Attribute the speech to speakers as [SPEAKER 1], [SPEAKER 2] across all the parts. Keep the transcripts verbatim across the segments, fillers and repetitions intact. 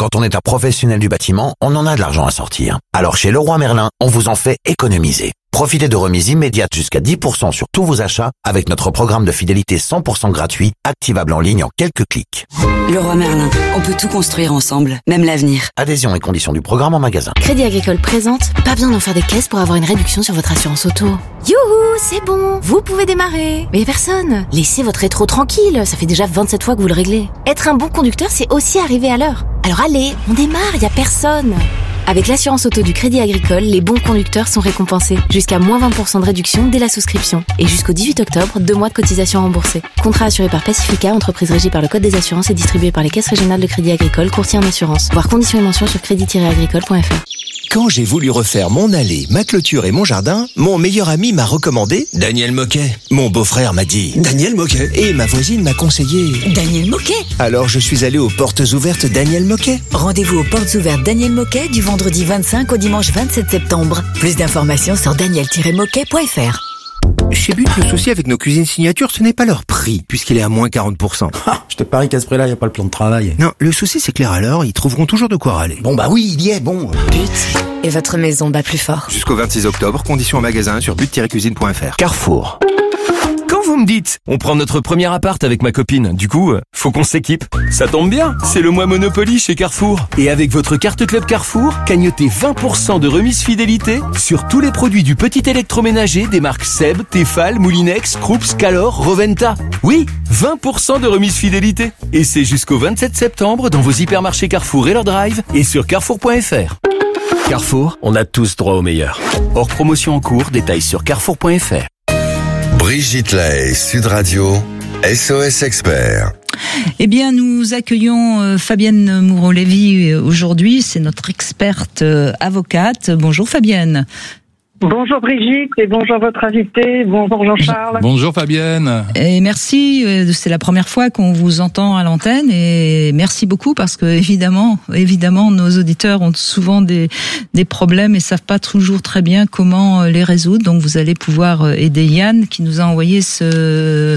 [SPEAKER 1] Quand on est un professionnel du bâtiment, on en a de l'argent à sortir. Alors chez Leroy Merlin, on vous en fait économiser. Profitez de remises immédiates jusqu'à dix pour cent sur tous vos achats avec notre programme de fidélité cent pour cent gratuit, activable en ligne en quelques clics.
[SPEAKER 2] Leroy Merlin, on peut tout construire ensemble, même l'avenir.
[SPEAKER 1] Adhésion et conditions du programme en magasin.
[SPEAKER 3] Crédit Agricole présente, pas besoin d'en faire des caisses pour avoir une réduction sur votre assurance auto. Youhou, c'est bon, vous pouvez démarrer. Mais personne, laissez votre rétro tranquille, ça fait déjà vingt-sept fois que vous le réglez. Être un bon conducteur, c'est aussi arriver à l'heure. Alors allez, on démarre, y a personne. Avec l'assurance auto du Crédit Agricole, les bons conducteurs sont récompensés. Jusqu'à moins vingt pour cent de réduction dès la souscription. Et jusqu'au dix-huit octobre, deux mois de cotisation remboursée. Contrat assuré par Pacifica, entreprise régie par le Code des assurances et distribué par les caisses régionales de Crédit Agricole, courtier en assurance. Voir conditions et mentions sur crédit tiret agricole point f r.
[SPEAKER 4] Quand j'ai voulu refaire mon allée, ma clôture et mon jardin, mon meilleur ami m'a recommandé Daniel Moquet. Mon beau-frère m'a dit Daniel Moquet. Et ma voisine m'a conseillé
[SPEAKER 5] Daniel Moquet.
[SPEAKER 4] Alors je suis allé aux portes ouvertes Daniel Moquet.
[SPEAKER 5] Rendez-vous aux portes ouvertes Daniel Moquet du vendredi vingt-cinq au dimanche vingt-sept septembre. Plus d'informations sur daniel tiret moquet point f r.
[SPEAKER 4] Chez But, le souci avec nos cuisines signature, ce n'est pas leur prix, puisqu'il est à moins quarante pour cent.
[SPEAKER 6] Ah, je te parie qu'à ce prix-là, il n'y a pas le plan de travail.
[SPEAKER 4] Non, le souci c'est que les râleurs, ils trouveront toujours de quoi râler.
[SPEAKER 6] Bon bah oui, il y est, bon.
[SPEAKER 5] But, et votre maison bat plus fort.
[SPEAKER 4] Jusqu'au vingt-six octobre, conditions en magasin sur but tiret cuisine point f r. Carrefour. Quand vous me dites, on prend notre premier appart avec ma copine, du coup, faut qu'on s'équipe. Ça tombe bien, c'est le mois Monopoly chez Carrefour. Et avec votre carte Club Carrefour, cagnotez vingt pour cent de remise fidélité sur tous les produits du petit électroménager des marques Seb, Tefal, Moulinex, Krups, Calor, Roventa. Oui, vingt pour cent de remise fidélité. Et c'est jusqu'au vingt-sept septembre dans vos hypermarchés Carrefour et leur drive et sur carrefour point f r. Carrefour, on a tous droit au meilleur. Hors promotion en cours, détails sur carrefour point f r.
[SPEAKER 7] Brigitte Lay, Sud Radio, S O S Expert.
[SPEAKER 8] Eh bien, nous accueillons euh, Fabienne Moreau-Lévy euh, aujourd'hui. C'est notre experte euh, avocate. Bonjour Fabienne.
[SPEAKER 9] Bonjour Brigitte et bonjour votre invité. Bonjour Jean-Charles.
[SPEAKER 10] Bonjour Fabienne.
[SPEAKER 8] Et merci, c'est la première fois qu'on vous entend à l'antenne et merci beaucoup parce que évidemment, évidemment, nos auditeurs ont souvent des des problèmes et savent pas toujours très bien comment les résoudre. Donc vous allez pouvoir aider Yann qui nous a envoyé ce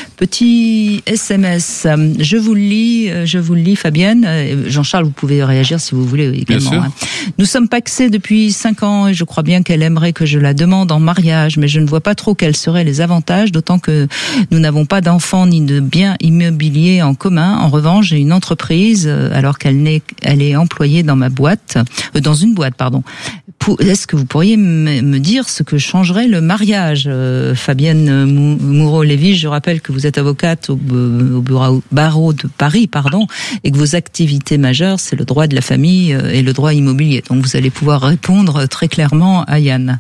[SPEAKER 8] petit S M S. Je vous le lis, je vous le lis Fabienne. Jean-Charles, vous pouvez réagir si vous voulez également. Bien sûr. Nous sommes pacsés depuis cinq ans et je crois bien qu'elle aimerait que je la demande en mariage, mais je ne vois pas trop quels seraient les avantages, d'autant que nous n'avons pas d'enfants ni de biens immobiliers en commun. En revanche, j'ai une entreprise, alors qu'elle n'est, elle est employée dans ma boîte, euh, dans une boîte, pardon. Est-ce que vous pourriez me dire ce que changerait le mariage, euh, Fabienne Moreau-Lévy? Je rappelle que vous êtes avocate au, au bureau, barreau de Paris, pardon, et que vos activités majeures, c'est le droit de la famille et le droit immobilier. Donc vous allez pouvoir répondre très clairement à Yann.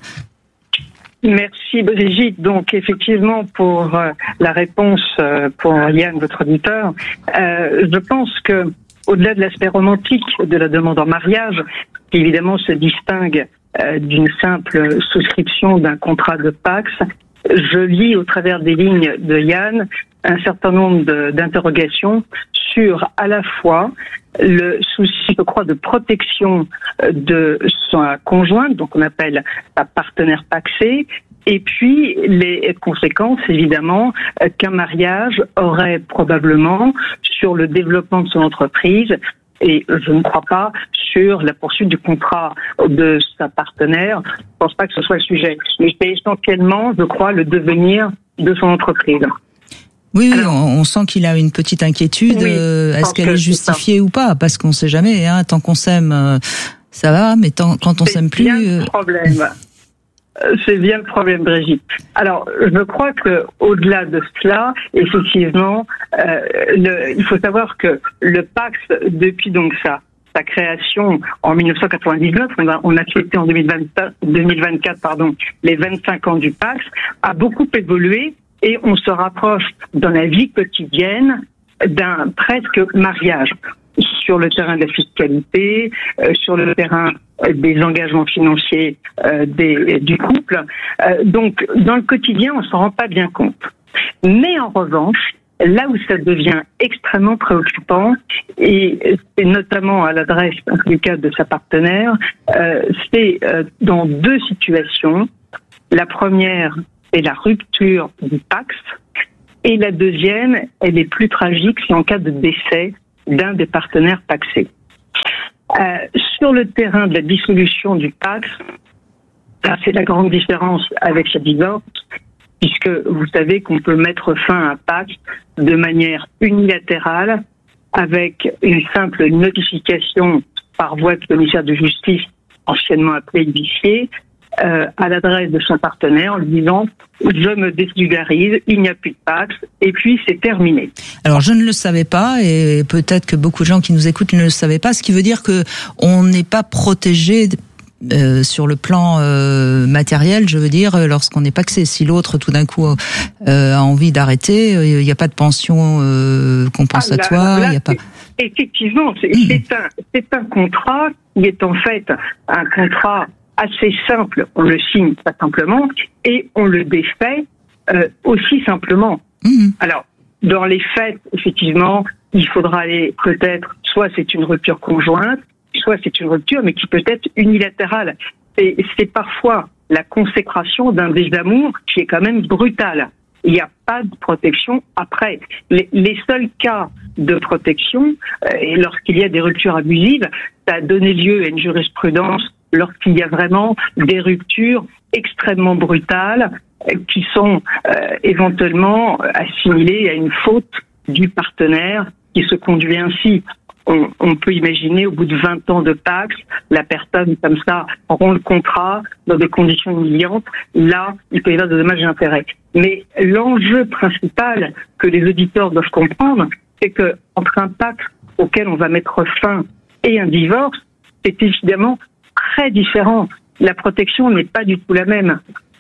[SPEAKER 9] Merci Brigitte. Donc effectivement pour euh, la réponse euh, pour Yann, votre auditeur, euh, je pense que au-delà de l'aspect romantique de la demande en mariage, qui évidemment se distingue euh, d'une simple souscription d'un contrat de Pacs, je lis au travers des lignes de Yann un certain nombre de, d'interrogations sur à la fois le souci, je crois, de protection de sa conjointe, donc on appelle sa partenaire pacsée, et puis les conséquences, évidemment, qu'un mariage aurait probablement sur le développement de son entreprise, et je ne crois pas sur la poursuite du contrat de sa partenaire. Je ne pense pas que ce soit le sujet. Mais c'est essentiellement, je crois, le devenir de son entreprise.
[SPEAKER 8] Oui, oui, on, on sent qu'il a une petite inquiétude. Oui, euh, est-ce qu'elle est justifiée ou pas? Parce qu'on ne sait jamais. Hein, tant qu'on s'aime, euh, ça va, mais tant, quand on s'aime plus...
[SPEAKER 9] C'est bien le problème. C'est bien le problème, Brigitte. Alors, je crois que au-delà de cela, effectivement, euh, le, il faut savoir que le Pacs, depuis donc sa, sa création en dix-neuf cent quatre-vingt-dix-neuf, on a, on a fêté en deux mille vingt-quatre, pardon, les vingt-cinq ans du Pacs, a beaucoup évolué et on se rapproche dans la vie quotidienne d'un presque mariage. Sur le terrain de la fiscalité, euh, sur le terrain euh, des engagements financiers euh, des, du couple. Euh, donc, dans le quotidien, on s'en rend pas bien compte. Mais en revanche, là où ça devient extrêmement préoccupant, et c'est notamment à l'adresse, en tout cas, de sa partenaire, euh, c'est euh, dans deux situations. La première, c'est la rupture du Pacs, et la deuxième, elle est plus tragique, c'est en cas de décès d'un des partenaires pacsés. Euh, sur le terrain de la dissolution du Pacs, là, c'est la grande différence avec le divorce, puisque vous savez qu'on peut mettre fin à un Pacs de manière unilatérale, avec une simple notification par voie de commissaire de justice, anciennement appelé huissier, euh, à l'adresse de son partenaire en lui disant « je me désolidarise, il n'y a plus de Pacs » et puis c'est terminé.
[SPEAKER 8] Alors je ne le savais pas et peut-être que beaucoup de gens qui nous écoutent ne le savaient pas, ce qui veut dire que on n'est pas protégé Euh, sur le plan euh, matériel, je veux dire, lorsqu'on n'est pacsé. Si l'autre, tout d'un coup, euh, a envie d'arrêter, il n'y a pas de pension euh, compensatoire.
[SPEAKER 9] Ah, là, là,
[SPEAKER 8] y a pas...
[SPEAKER 9] Effectivement, c'est, mmh. c'est, un, c'est un contrat qui est en fait un contrat assez simple. On le signe pas simplement et on le défait euh, aussi simplement. Mmh. Alors, dans les faits, effectivement, il faudra aller peut-être, soit c'est une rupture conjointe, soit c'est une rupture, mais qui peut être unilatérale. Et c'est parfois la consécration d'un désamour qui est quand même brutal. Il n'y a pas de protection après. Les, les seuls cas de protection, euh, et lorsqu'il y a des ruptures abusives, ça a donné lieu à une jurisprudence lorsqu'il y a vraiment des ruptures extrêmement brutales euh, qui sont euh, éventuellement assimilées à une faute du partenaire qui se conduit ainsi. On, on peut imaginer, au bout de vingt ans de Pacs, la personne, comme ça, rompt le contrat dans des conditions humiliantes. Là, il peut y avoir de dommages et intérêts. Mais l'enjeu principal que les auditeurs doivent comprendre, c'est que entre un Pacs auquel on va mettre fin et un divorce, c'est évidemment très différent. La protection n'est pas du tout la même.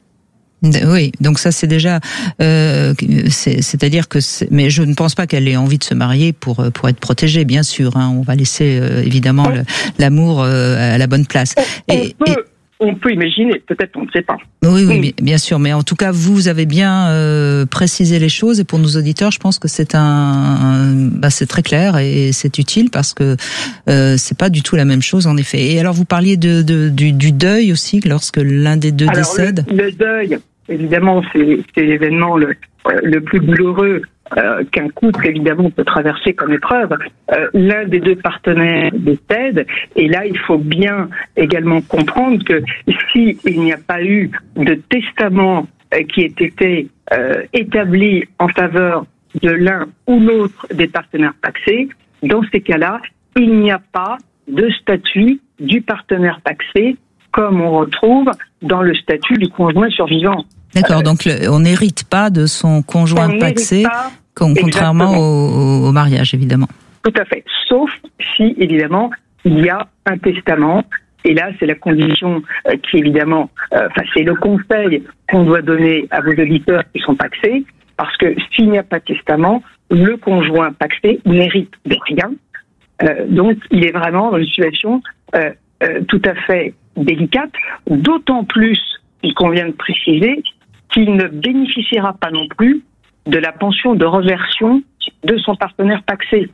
[SPEAKER 8] Oui, donc ça c'est déjà, euh, c'est, c'est-à-dire que, c'est, mais je ne pense pas qu'elle ait envie de se marier pour pour être protégée, bien sûr. Hein, on va laisser euh, évidemment le, l'amour euh, à la bonne place.
[SPEAKER 9] On,
[SPEAKER 8] et,
[SPEAKER 9] on peut,
[SPEAKER 8] et,
[SPEAKER 9] on peut imaginer, peut-être on ne sait pas.
[SPEAKER 8] Oui, oui, bien sûr, mais en tout cas vous avez bien euh, précisé les choses et pour nos auditeurs, je pense que c'est un, un bah, c'est très clair et c'est utile parce que euh, c'est pas du tout la même chose en effet. Et alors vous parliez de, de du, du deuil aussi lorsque l'un des deux
[SPEAKER 9] alors,
[SPEAKER 8] décède.
[SPEAKER 9] Le, le deuil. Évidemment, c'est, c'est l'événement le, le plus douloureux euh, qu'un couple, évidemment, peut traverser comme épreuve. Euh, l'un des deux partenaires décède, et là, il faut bien également comprendre que s'il n'y a pas eu de testament euh, qui ait été euh, établi en faveur de l'un ou l'autre des partenaires pacsés, dans ces cas-là, il n'y a pas de statut du partenaire pacsé comme on retrouve dans le statut du conjoint survivant.
[SPEAKER 8] D'accord, euh, donc le, on n'hérite pas de son conjoint pacsé, contrairement au, au mariage, évidemment.
[SPEAKER 9] Tout à fait, sauf si, évidemment, il y a un testament, et là, c'est la condition euh, qui, évidemment, euh, enfin, c'est le conseil qu'on doit donner à vos auditeurs qui sont pacsés, parce que s'il n'y a pas de testament, le conjoint pacsé n'hérite de rien, euh, donc il est vraiment dans une situation euh, euh, tout à fait délicate, d'autant plus, il convient de préciser, qu'il ne bénéficiera pas non plus de la pension de reversion de son partenaire pacsé.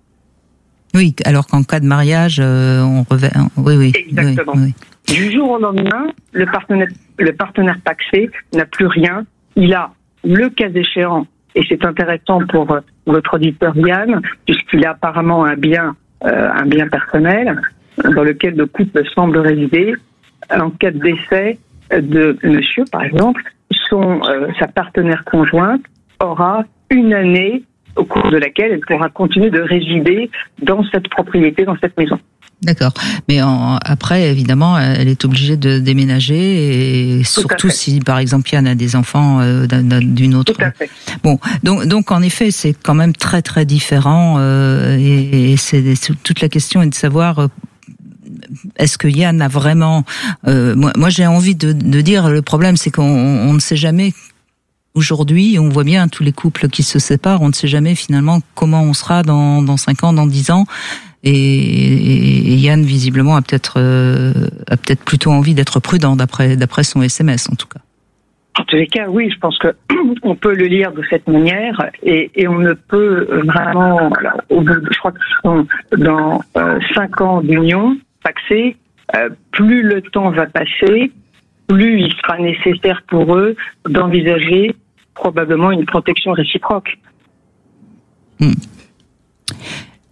[SPEAKER 8] Oui, alors qu'en cas de mariage, euh, on revers... Oui, oui.
[SPEAKER 9] Exactement.
[SPEAKER 8] Oui, oui.
[SPEAKER 9] Du jour au lendemain, le partenaire, le partenaire pacsé n'a plus rien. Il a, le cas échéant, et c'est intéressant pour euh, votre auditeur Yann, puisqu'il a apparemment un bien, euh, un bien personnel, dans lequel le couple semble résider, en cas de décès de monsieur, par exemple, son, euh, sa partenaire conjointe aura une année au cours de laquelle elle pourra continuer de résider dans cette propriété, dans cette maison.
[SPEAKER 8] D'accord. Mais en, après, évidemment, elle est obligée de déménager et surtout si, par exemple, Yann a des enfants euh, d'une autre.
[SPEAKER 9] Tout à fait.
[SPEAKER 8] Bon, donc, donc en effet, c'est quand même très très différent euh, et, et c'est toute la question est de savoir. Euh, Est-ce que Yann a vraiment... Euh, moi, moi, j'ai envie de, de dire, le problème, c'est qu'on on ne sait jamais... Aujourd'hui, on voit bien tous les couples qui se séparent, on ne sait jamais finalement comment on sera dans, dans cinq ans, dans dix ans. Et, et, et Yann, visiblement, a peut-être, euh, a peut-être plutôt envie d'être prudent, d'après, d'après son S M S, en tout cas.
[SPEAKER 9] En tous les cas, oui, je pense que on peut le lire de cette manière et, et on ne peut vraiment... Alors, au bout de, je crois que sont dans euh, cinq ans d'union, pacsé, euh, plus le temps va passer, plus il sera nécessaire pour eux d'envisager probablement une protection réciproque.
[SPEAKER 8] Hmm.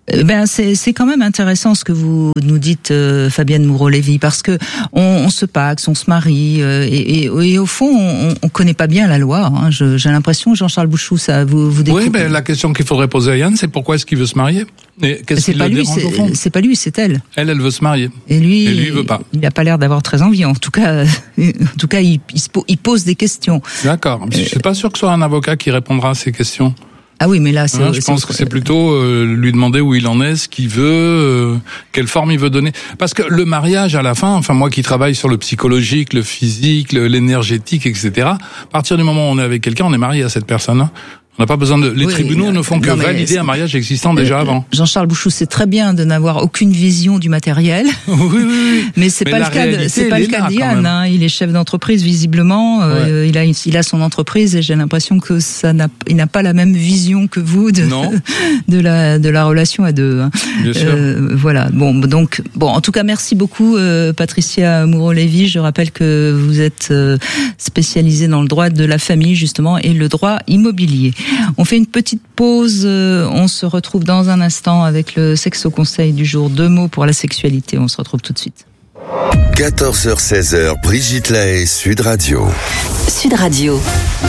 [SPEAKER 8] Eh ben c'est c'est quand même intéressant ce que vous nous dites, euh, Fabienne Moreau-Lévy, parce que on, on se paxe, on se marie, euh, et, et, et au fond on, on connaît pas bien la loi. Hein. Je, j'ai l'impression, Jean-Charles Bouchou, ça vous vous découvre.
[SPEAKER 10] Oui, mais la question qu'il faudrait poser à Yann, c'est pourquoi est-ce qu'il veut se marier? Et qu'est-ce
[SPEAKER 8] c'est
[SPEAKER 10] qui
[SPEAKER 8] pas
[SPEAKER 10] le
[SPEAKER 8] lui,
[SPEAKER 10] dérange
[SPEAKER 8] c'est,
[SPEAKER 10] au fond?
[SPEAKER 8] c'est pas lui, c'est elle.
[SPEAKER 10] Elle, elle veut se marier.
[SPEAKER 8] Et lui,
[SPEAKER 10] et lui il veut pas.
[SPEAKER 8] Il a pas l'air d'avoir très envie. En tout cas, en tout cas, il, il, se, il pose des questions.
[SPEAKER 10] D'accord. Mais je suis pas sûr que ce soit un avocat qui répondra à ces questions.
[SPEAKER 8] Ah oui, mais là, c'est.
[SPEAKER 10] Hein, je
[SPEAKER 8] c'est
[SPEAKER 10] pense
[SPEAKER 8] autre...
[SPEAKER 10] que c'est plutôt euh, lui demander où il en est, ce qu'il veut, euh, quelle forme il veut donner. Parce que le mariage, à la fin, enfin moi qui travaille sur le psychologique, le physique, le, l'énergétique, et cetera. À partir du moment où on est avec quelqu'un, on est marié à cette personne. On n'a pas besoin de. Les
[SPEAKER 8] oui,
[SPEAKER 10] tribunaux ne font que
[SPEAKER 8] non,
[SPEAKER 10] valider
[SPEAKER 8] c'est...
[SPEAKER 10] un mariage existant déjà avant.
[SPEAKER 8] Jean-Charles Bouchou, c'est très bien de n'avoir aucune vision du matériel.
[SPEAKER 10] Oui, oui, oui.
[SPEAKER 8] Mais c'est
[SPEAKER 10] Mais
[SPEAKER 8] pas
[SPEAKER 10] la
[SPEAKER 8] le cas. De, c'est pas le cas d'Yann. Hein. Il est chef d'entreprise visiblement. Ouais. Euh, il a, il a son entreprise et j'ai l'impression que ça n'a, il n'a pas la même vision que vous de,
[SPEAKER 10] non.
[SPEAKER 8] de la, de la relation à deux. Hein.
[SPEAKER 10] Bien sûr.
[SPEAKER 8] Euh, voilà. Bon, donc, bon, en tout cas, merci beaucoup, euh, Patricia Moreau-Lévy. Je rappelle que vous êtes euh, spécialisée dans le droit de la famille justement et le droit immobilier. On fait une petite Petite pause, euh, on se retrouve dans un instant avec le Sexo Conseil du jour. Deux mots pour la sexualité, on se retrouve tout de suite.
[SPEAKER 7] quatorze heures seize heures, Brigitte Lahaie, Sud Radio.
[SPEAKER 2] Sud Radio.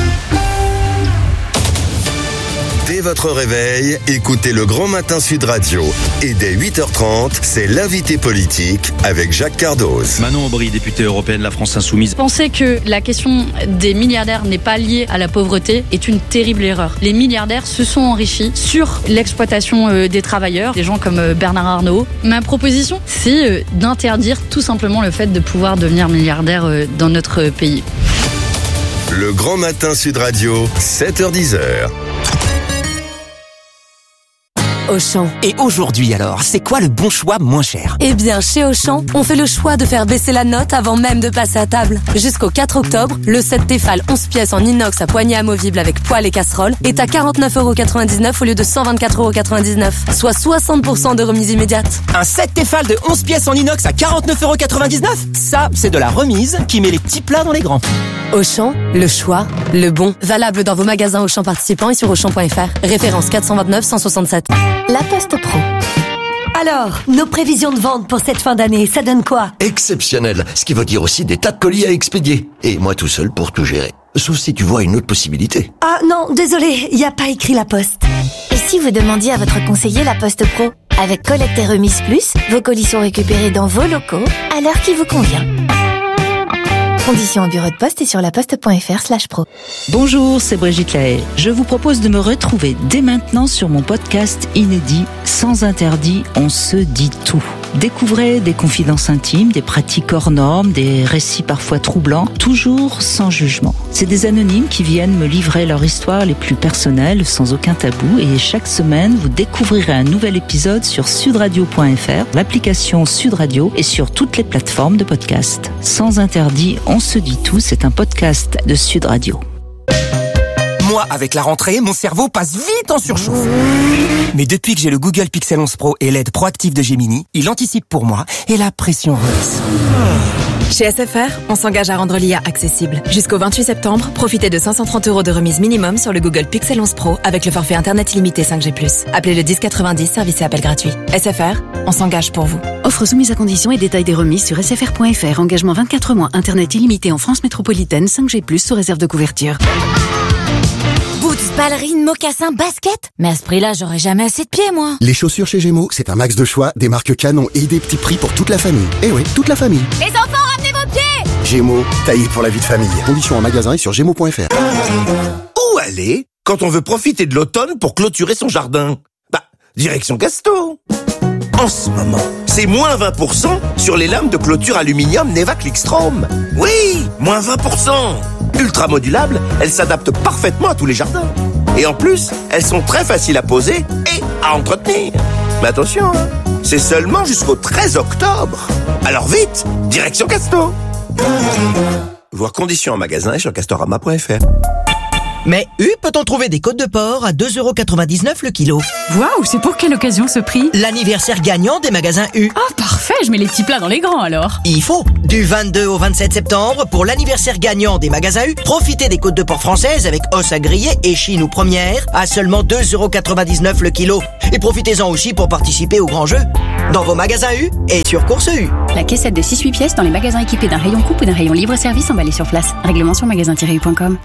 [SPEAKER 7] Dès votre réveil, écoutez le Grand Matin Sud Radio. Et dès huit heures trente, c'est l'invité politique avec Jacques Cardoz.
[SPEAKER 11] Manon Aubry, députée européenne, la France Insoumise.
[SPEAKER 12] Penser que la question des milliardaires n'est pas liée à la pauvreté est une terrible erreur. Les milliardaires se sont enrichis sur l'exploitation des travailleurs, des gens comme Bernard Arnault. Ma proposition, c'est d'interdire tout simplement le fait de pouvoir devenir milliardaire dans notre pays.
[SPEAKER 7] Le Grand Matin Sud Radio, sept heures dix.
[SPEAKER 13] Auchan.
[SPEAKER 14] Et aujourd'hui alors, c'est quoi le bon choix moins cher?
[SPEAKER 13] Eh bien, chez Auchan, on fait le choix de faire baisser la note avant même de passer à table. Jusqu'au quatre octobre, le set Tefal onze pièces en inox à poignée amovible avec poêle et casserole est à quarante-neuf euros quatre-vingt-dix-neuf au lieu de cent vingt-quatre euros quatre-vingt-dix-neuf, soit soixante pour cent de remise immédiate.
[SPEAKER 14] Un set Tefal de onze pièces en inox à quarante-neuf euros quatre-vingt-dix-neuf? Ça, c'est de la remise qui met les petits plats dans les grands.
[SPEAKER 13] Auchan, le choix, le bon. Valable dans vos magasins Auchan participants et sur auchan point f r. Référence quatre cent vingt-neuf cent soixante-sept.
[SPEAKER 15] La Poste Pro. Alors, nos prévisions de vente pour cette fin d'année, ça donne quoi?
[SPEAKER 16] Exceptionnel, ce qui veut dire aussi des tas de colis à expédier. Et moi tout seul pour tout gérer. Sauf si tu vois une autre possibilité.
[SPEAKER 15] Ah non, désolé, il n'y a pas écrit La Poste.
[SPEAKER 17] Et si vous demandiez à votre conseiller La Poste Pro? Avec Collecte et Remise Plus, vos colis sont récupérés dans vos locaux à l'heure qui vous convient. Conditions au bureau de poste et sur laposte.fr slash pro.
[SPEAKER 8] Bonjour, c'est Brigitte Lahaie. Je vous propose de me retrouver dès maintenant sur mon podcast inédit Sans interdit, on se dit tout. Découvrez des confidences intimes, des pratiques hors normes, des récits parfois troublants, toujours sans jugement. C'est des anonymes qui viennent me livrer leur histoire les plus personnelles, sans aucun tabou. Et chaque semaine, vous découvrirez un nouvel épisode sur sudradio point f r, l'application Sud Radio et sur toutes les plateformes de podcast. Sans interdit, on se dit tout, c'est un podcast de Sud Radio.
[SPEAKER 14] Moi, avec la rentrée, mon cerveau passe vite en surchauffe. Mais depuis que j'ai le Google Pixel onze Pro et l'aide proactive de Gemini, il anticipe pour moi et la pression redescend.
[SPEAKER 18] Chez S F R, on s'engage à rendre l'I A accessible. Jusqu'au vingt-huit septembre, profitez de cinq cent trente euros de remise minimum sur le Google Pixel onze Pro avec le forfait Internet illimité cinq G plus. Appelez le dix quatre-vingt-dix, service et appel gratuit. S F R, on s'engage pour vous.
[SPEAKER 19] Offre soumise à conditions et détails des remises sur s f r point f r. Engagement vingt-quatre mois, Internet illimité en France métropolitaine, cinq G plus, sous réserve de couverture.
[SPEAKER 17] Boots, ballerines, mocassins, baskets. Mais à ce prix-là, j'aurais jamais assez de pieds, moi.
[SPEAKER 20] Les chaussures chez Gémeaux, c'est un max de choix, des marques canon et des petits prix pour toute la famille. Eh oui, toute la famille.
[SPEAKER 17] Les enfants, ramenez vos pieds.
[SPEAKER 20] Gémeaux, taillé pour la vie de famille. Conditions en magasin et sur gémeaux point f r.
[SPEAKER 21] Où aller quand on veut profiter de l'automne pour clôturer son jardin? Bah, direction Casto. En ce moment, c'est moins vingt pour cent sur les lames de clôture aluminium Neva Clickstrom. Oui, moins vingt pour cent. Ultra modulables, elles s'adaptent parfaitement à tous les jardins. Et en plus, elles sont très faciles à poser et à entretenir. Mais attention, hein, c'est seulement jusqu'au treize octobre. Alors vite, direction Casto. Voir conditions en magasin et sur castorama point f r.
[SPEAKER 22] Mais U, peut-on trouver des côtes de porc à deux euros quatre-vingt-dix-neuf le kilo?
[SPEAKER 23] Waouh, c'est pour quelle occasion ce prix?
[SPEAKER 22] L'anniversaire gagnant des magasins U.
[SPEAKER 23] Ah, parfait!
[SPEAKER 1] Parfait, je mets les petits plats dans les grands alors.
[SPEAKER 22] Il faut. Du vingt-deux au vingt-sept septembre, pour l'anniversaire gagnant des magasins U, profitez des côtes de porc françaises avec os à griller et chine ou première à seulement deux euros quatre-vingt-dix-neuf le kilo. Et profitez-en aussi pour participer au grand jeu dans vos magasins U et sur Course U.
[SPEAKER 1] La caissette de six huit pièces dans les magasins équipés d'un rayon coupe ou d'un rayon libre-service emballé sur place. Règlement sur magasin tiret u point com.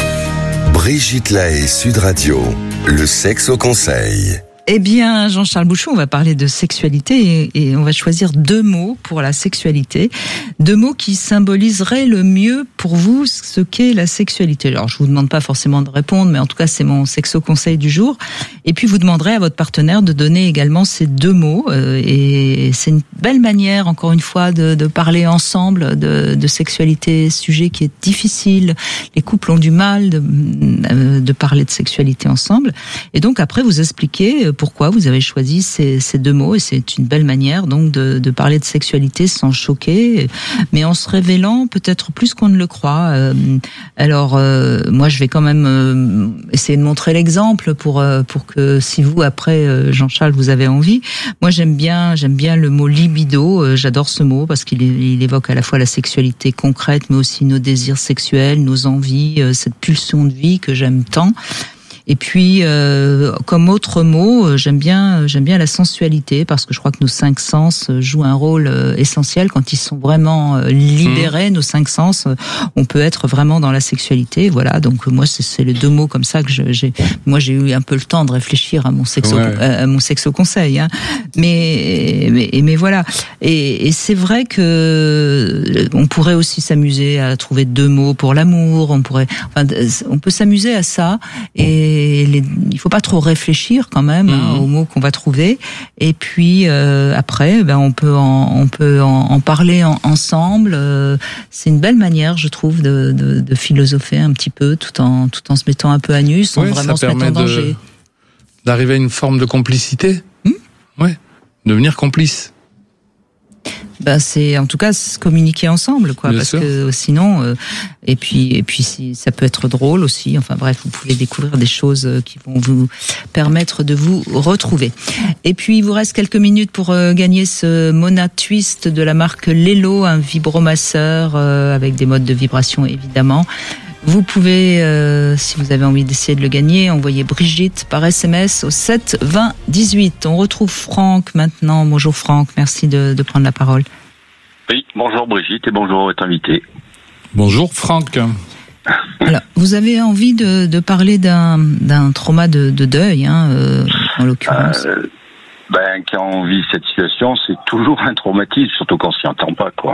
[SPEAKER 7] Brigitte Lahaie, Sud Radio, le sexe au conseil.
[SPEAKER 8] Eh bien, Jean-Charles Bouchon, on va parler de sexualité et, et on va choisir deux mots pour la sexualité. Deux mots qui symboliseraient le mieux pour vous ce qu'est la sexualité. Alors, je vous demande pas forcément de répondre, mais en tout cas, c'est mon sexo-conseil du jour. Et puis, vous demanderez à votre partenaire de donner également ces deux mots. Euh, et c'est une belle manière, encore une fois, de, de parler ensemble de, de sexualité, sujet qui est difficile. Les couples ont du mal de, de parler de sexualité ensemble. Et donc, après, vous expliquez pourquoi vous avez choisi ces, ces deux mots, et c'est une belle manière donc de, de parler de sexualité sans choquer, mais en se révélant peut-être plus qu'on ne le croit. Euh, alors euh, moi je vais quand même euh, essayer de montrer l'exemple pour euh, pour que si vous après euh, Jean-Charles vous avez envie. Moi j'aime bien j'aime bien le mot libido. Euh, j'adore ce mot parce qu'il il évoque à la fois la sexualité concrète, mais aussi nos désirs sexuels, nos envies, euh, cette pulsion de vie que j'aime tant. Et puis, euh, comme autre mot, j'aime bien, j'aime bien la sensualité parce que je crois que nos cinq sens jouent un rôle essentiel quand ils sont vraiment libérés. Mmh. Nos cinq sens, on peut être vraiment dans la sexualité. Voilà. Donc moi, c'est, c'est les deux mots comme ça que je, j'ai. Moi, j'ai eu un peu le temps de réfléchir à mon sexo, ouais. à mon sexo conseil. Hein. Mais, mais, mais voilà. Et, et c'est vrai que on pourrait aussi s'amuser à trouver deux mots pour l'amour. On pourrait, enfin, on peut s'amuser à ça et Et les, il faut pas trop réfléchir quand même mmh. hein, aux mots qu'on va trouver. Et puis euh, après, ben on peut en, on peut en, en parler en, ensemble. Euh, c'est une belle manière, je trouve, de, de, de philosopher un petit peu, tout en tout en se mettant un peu à nu, sans ouais, vraiment se mettre en danger.
[SPEAKER 10] De, d'arriver à une forme de complicité. Mmh. Ouais, devenir complice.
[SPEAKER 8] Ben c'est en tout cas se communiquer ensemble, quoi, Bien parce sûr. que sinon euh, et puis et puis si ça peut être drôle aussi. Enfin bref, vous pouvez découvrir des choses qui vont vous permettre de vous retrouver. Et puis il vous reste quelques minutes pour euh, gagner ce Mona Twist de la marque Lelo, un vibromasseur euh, avec des modes de vibration évidemment. Vous pouvez, euh, si vous avez envie d'essayer de le gagner, envoyer Brigitte par S M S au sept vingt dix-huit. On retrouve Franck maintenant. Bonjour Franck, merci de, de prendre la parole.
[SPEAKER 3] Oui, bonjour Brigitte et bonjour votre invité.
[SPEAKER 10] Bonjour Franck.
[SPEAKER 8] Alors, vous avez envie de, de parler d'un, d'un trauma de, de deuil, hein, euh, en l'occurrence.
[SPEAKER 3] Euh, ben, quand on vit cette situation, c'est toujours un traumatisme, surtout quand on s'y entend pas, quoi.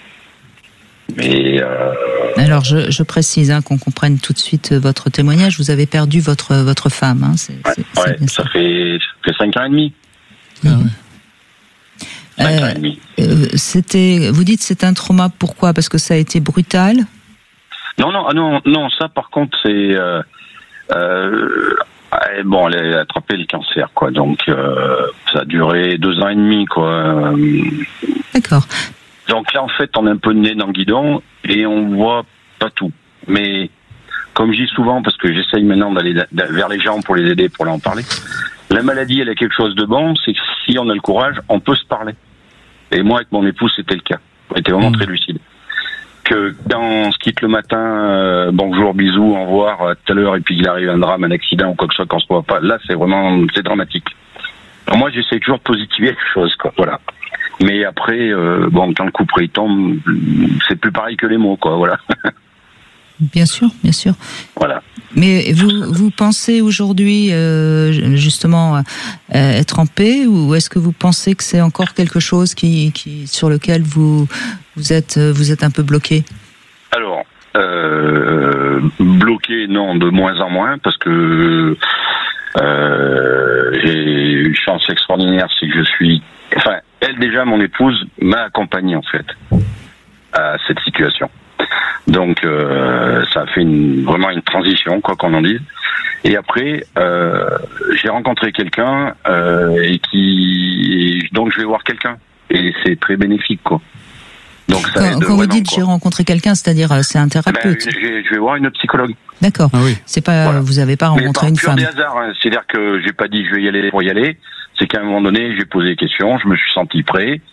[SPEAKER 3] Mais euh...
[SPEAKER 8] alors je, je précise hein, qu'on comprenne tout de suite votre témoignage. Vous avez perdu votre votre femme. Hein, c'est,
[SPEAKER 3] ouais,
[SPEAKER 8] c'est,
[SPEAKER 3] ouais,
[SPEAKER 8] c'est
[SPEAKER 3] ça, ça fait ça fait cinq ans et demi.
[SPEAKER 8] Mmh. Cinq euh, ans et demi. Euh, c'était. Vous dites c'est un trauma. Pourquoi ? Parce que ça a été brutal.
[SPEAKER 3] Non non non non. Ça par contre c'est euh, euh, bon elle a attrapé le cancer quoi. Donc euh, ça a duré deux ans et demi quoi.
[SPEAKER 8] D'accord.
[SPEAKER 3] Donc là, en fait, on est un peu le nez dans le guidon et on voit pas tout. Mais comme je dis souvent, parce que j'essaye maintenant d'aller vers les gens pour les aider, pour leur en parler, la maladie, elle a quelque chose de bon, c'est que si on a le courage, on peut se parler. Et moi, avec mon épouse, c'était le cas. On était vraiment mmh. très lucide. Que quand on se quitte le matin, euh, bonjour, bisous, au revoir, à tout à l'heure, et puis il arrive un drame, un accident ou quoi que ce soit, qu'on se voit pas, là, c'est vraiment, c'est dramatique. Alors moi, j'essaie toujours de positiver les choses, quoi. Voilà. Mais après, euh, bon, quand le coup près tombe, c'est plus pareil que les mots, quoi, voilà.
[SPEAKER 8] Bien sûr, bien sûr.
[SPEAKER 3] Voilà.
[SPEAKER 8] Mais vous, vous pensez aujourd'hui, euh, justement, euh, être en paix, ou est-ce que vous pensez que c'est encore quelque chose qui, qui, sur lequel vous, vous êtes, vous êtes un peu bloqué ?
[SPEAKER 3] Alors, euh, bloqué, non, de moins en moins, parce que euh, j'ai eu une chance extraordinaire, c'est que je suis, enfin, elle déjà, mon épouse, m'a accompagné en fait à cette situation. Donc euh, ça a fait une, vraiment une transition, quoi qu'on en dise. Et après, euh, j'ai rencontré quelqu'un euh, et qui, et donc je vais voir quelqu'un et c'est très bénéfique, quoi. Donc ça
[SPEAKER 8] quand
[SPEAKER 3] aide
[SPEAKER 8] quand vous
[SPEAKER 3] vraiment,
[SPEAKER 8] dites
[SPEAKER 3] quoi.
[SPEAKER 8] J'ai rencontré quelqu'un, c'est-à-dire c'est un thérapeute.
[SPEAKER 3] Ben, je, je vais voir une psychologue.
[SPEAKER 8] D'accord. Ah oui. C'est pas, voilà. Vous avez pas rencontré
[SPEAKER 3] Mais
[SPEAKER 8] une
[SPEAKER 3] pur
[SPEAKER 8] femme.
[SPEAKER 3] des hasards, hein. C'est-à-dire que j'ai pas dit je vais y aller pour y aller. C'est qu'à un moment donné, j'ai posé des questions, je me suis senti prêt.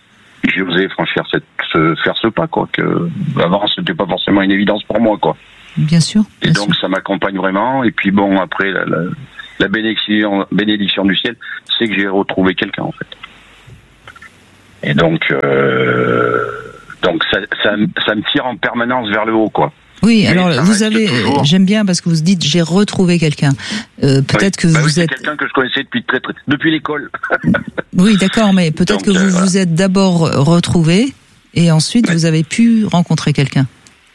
[SPEAKER 3] j'ai osé franchir cette, ce, faire ce pas, quoi. Que avant, c'était pas forcément une évidence pour moi, quoi.
[SPEAKER 8] Bien sûr. Bien
[SPEAKER 3] et donc,
[SPEAKER 8] sûr.
[SPEAKER 3] ça m'accompagne vraiment. Et puis bon, après, la, la, la bénédiction, bénédiction du ciel, c'est que j'ai retrouvé quelqu'un, en fait. Et donc, euh, donc ça, ça, ça me tire en permanence vers le haut, quoi.
[SPEAKER 8] Oui,
[SPEAKER 3] mais
[SPEAKER 8] alors vous avez, toujours... j'aime bien parce que vous dites j'ai retrouvé quelqu'un. Euh, peut-être
[SPEAKER 3] oui.
[SPEAKER 8] que
[SPEAKER 3] bah
[SPEAKER 8] vous
[SPEAKER 3] oui,
[SPEAKER 8] êtes
[SPEAKER 3] c'est quelqu'un que je connaissais depuis très, très depuis l'école.
[SPEAKER 8] Oui, d'accord, mais peut-être que vous euh, voilà. vous êtes d'abord retrouvé et ensuite ouais. vous avez pu rencontrer quelqu'un.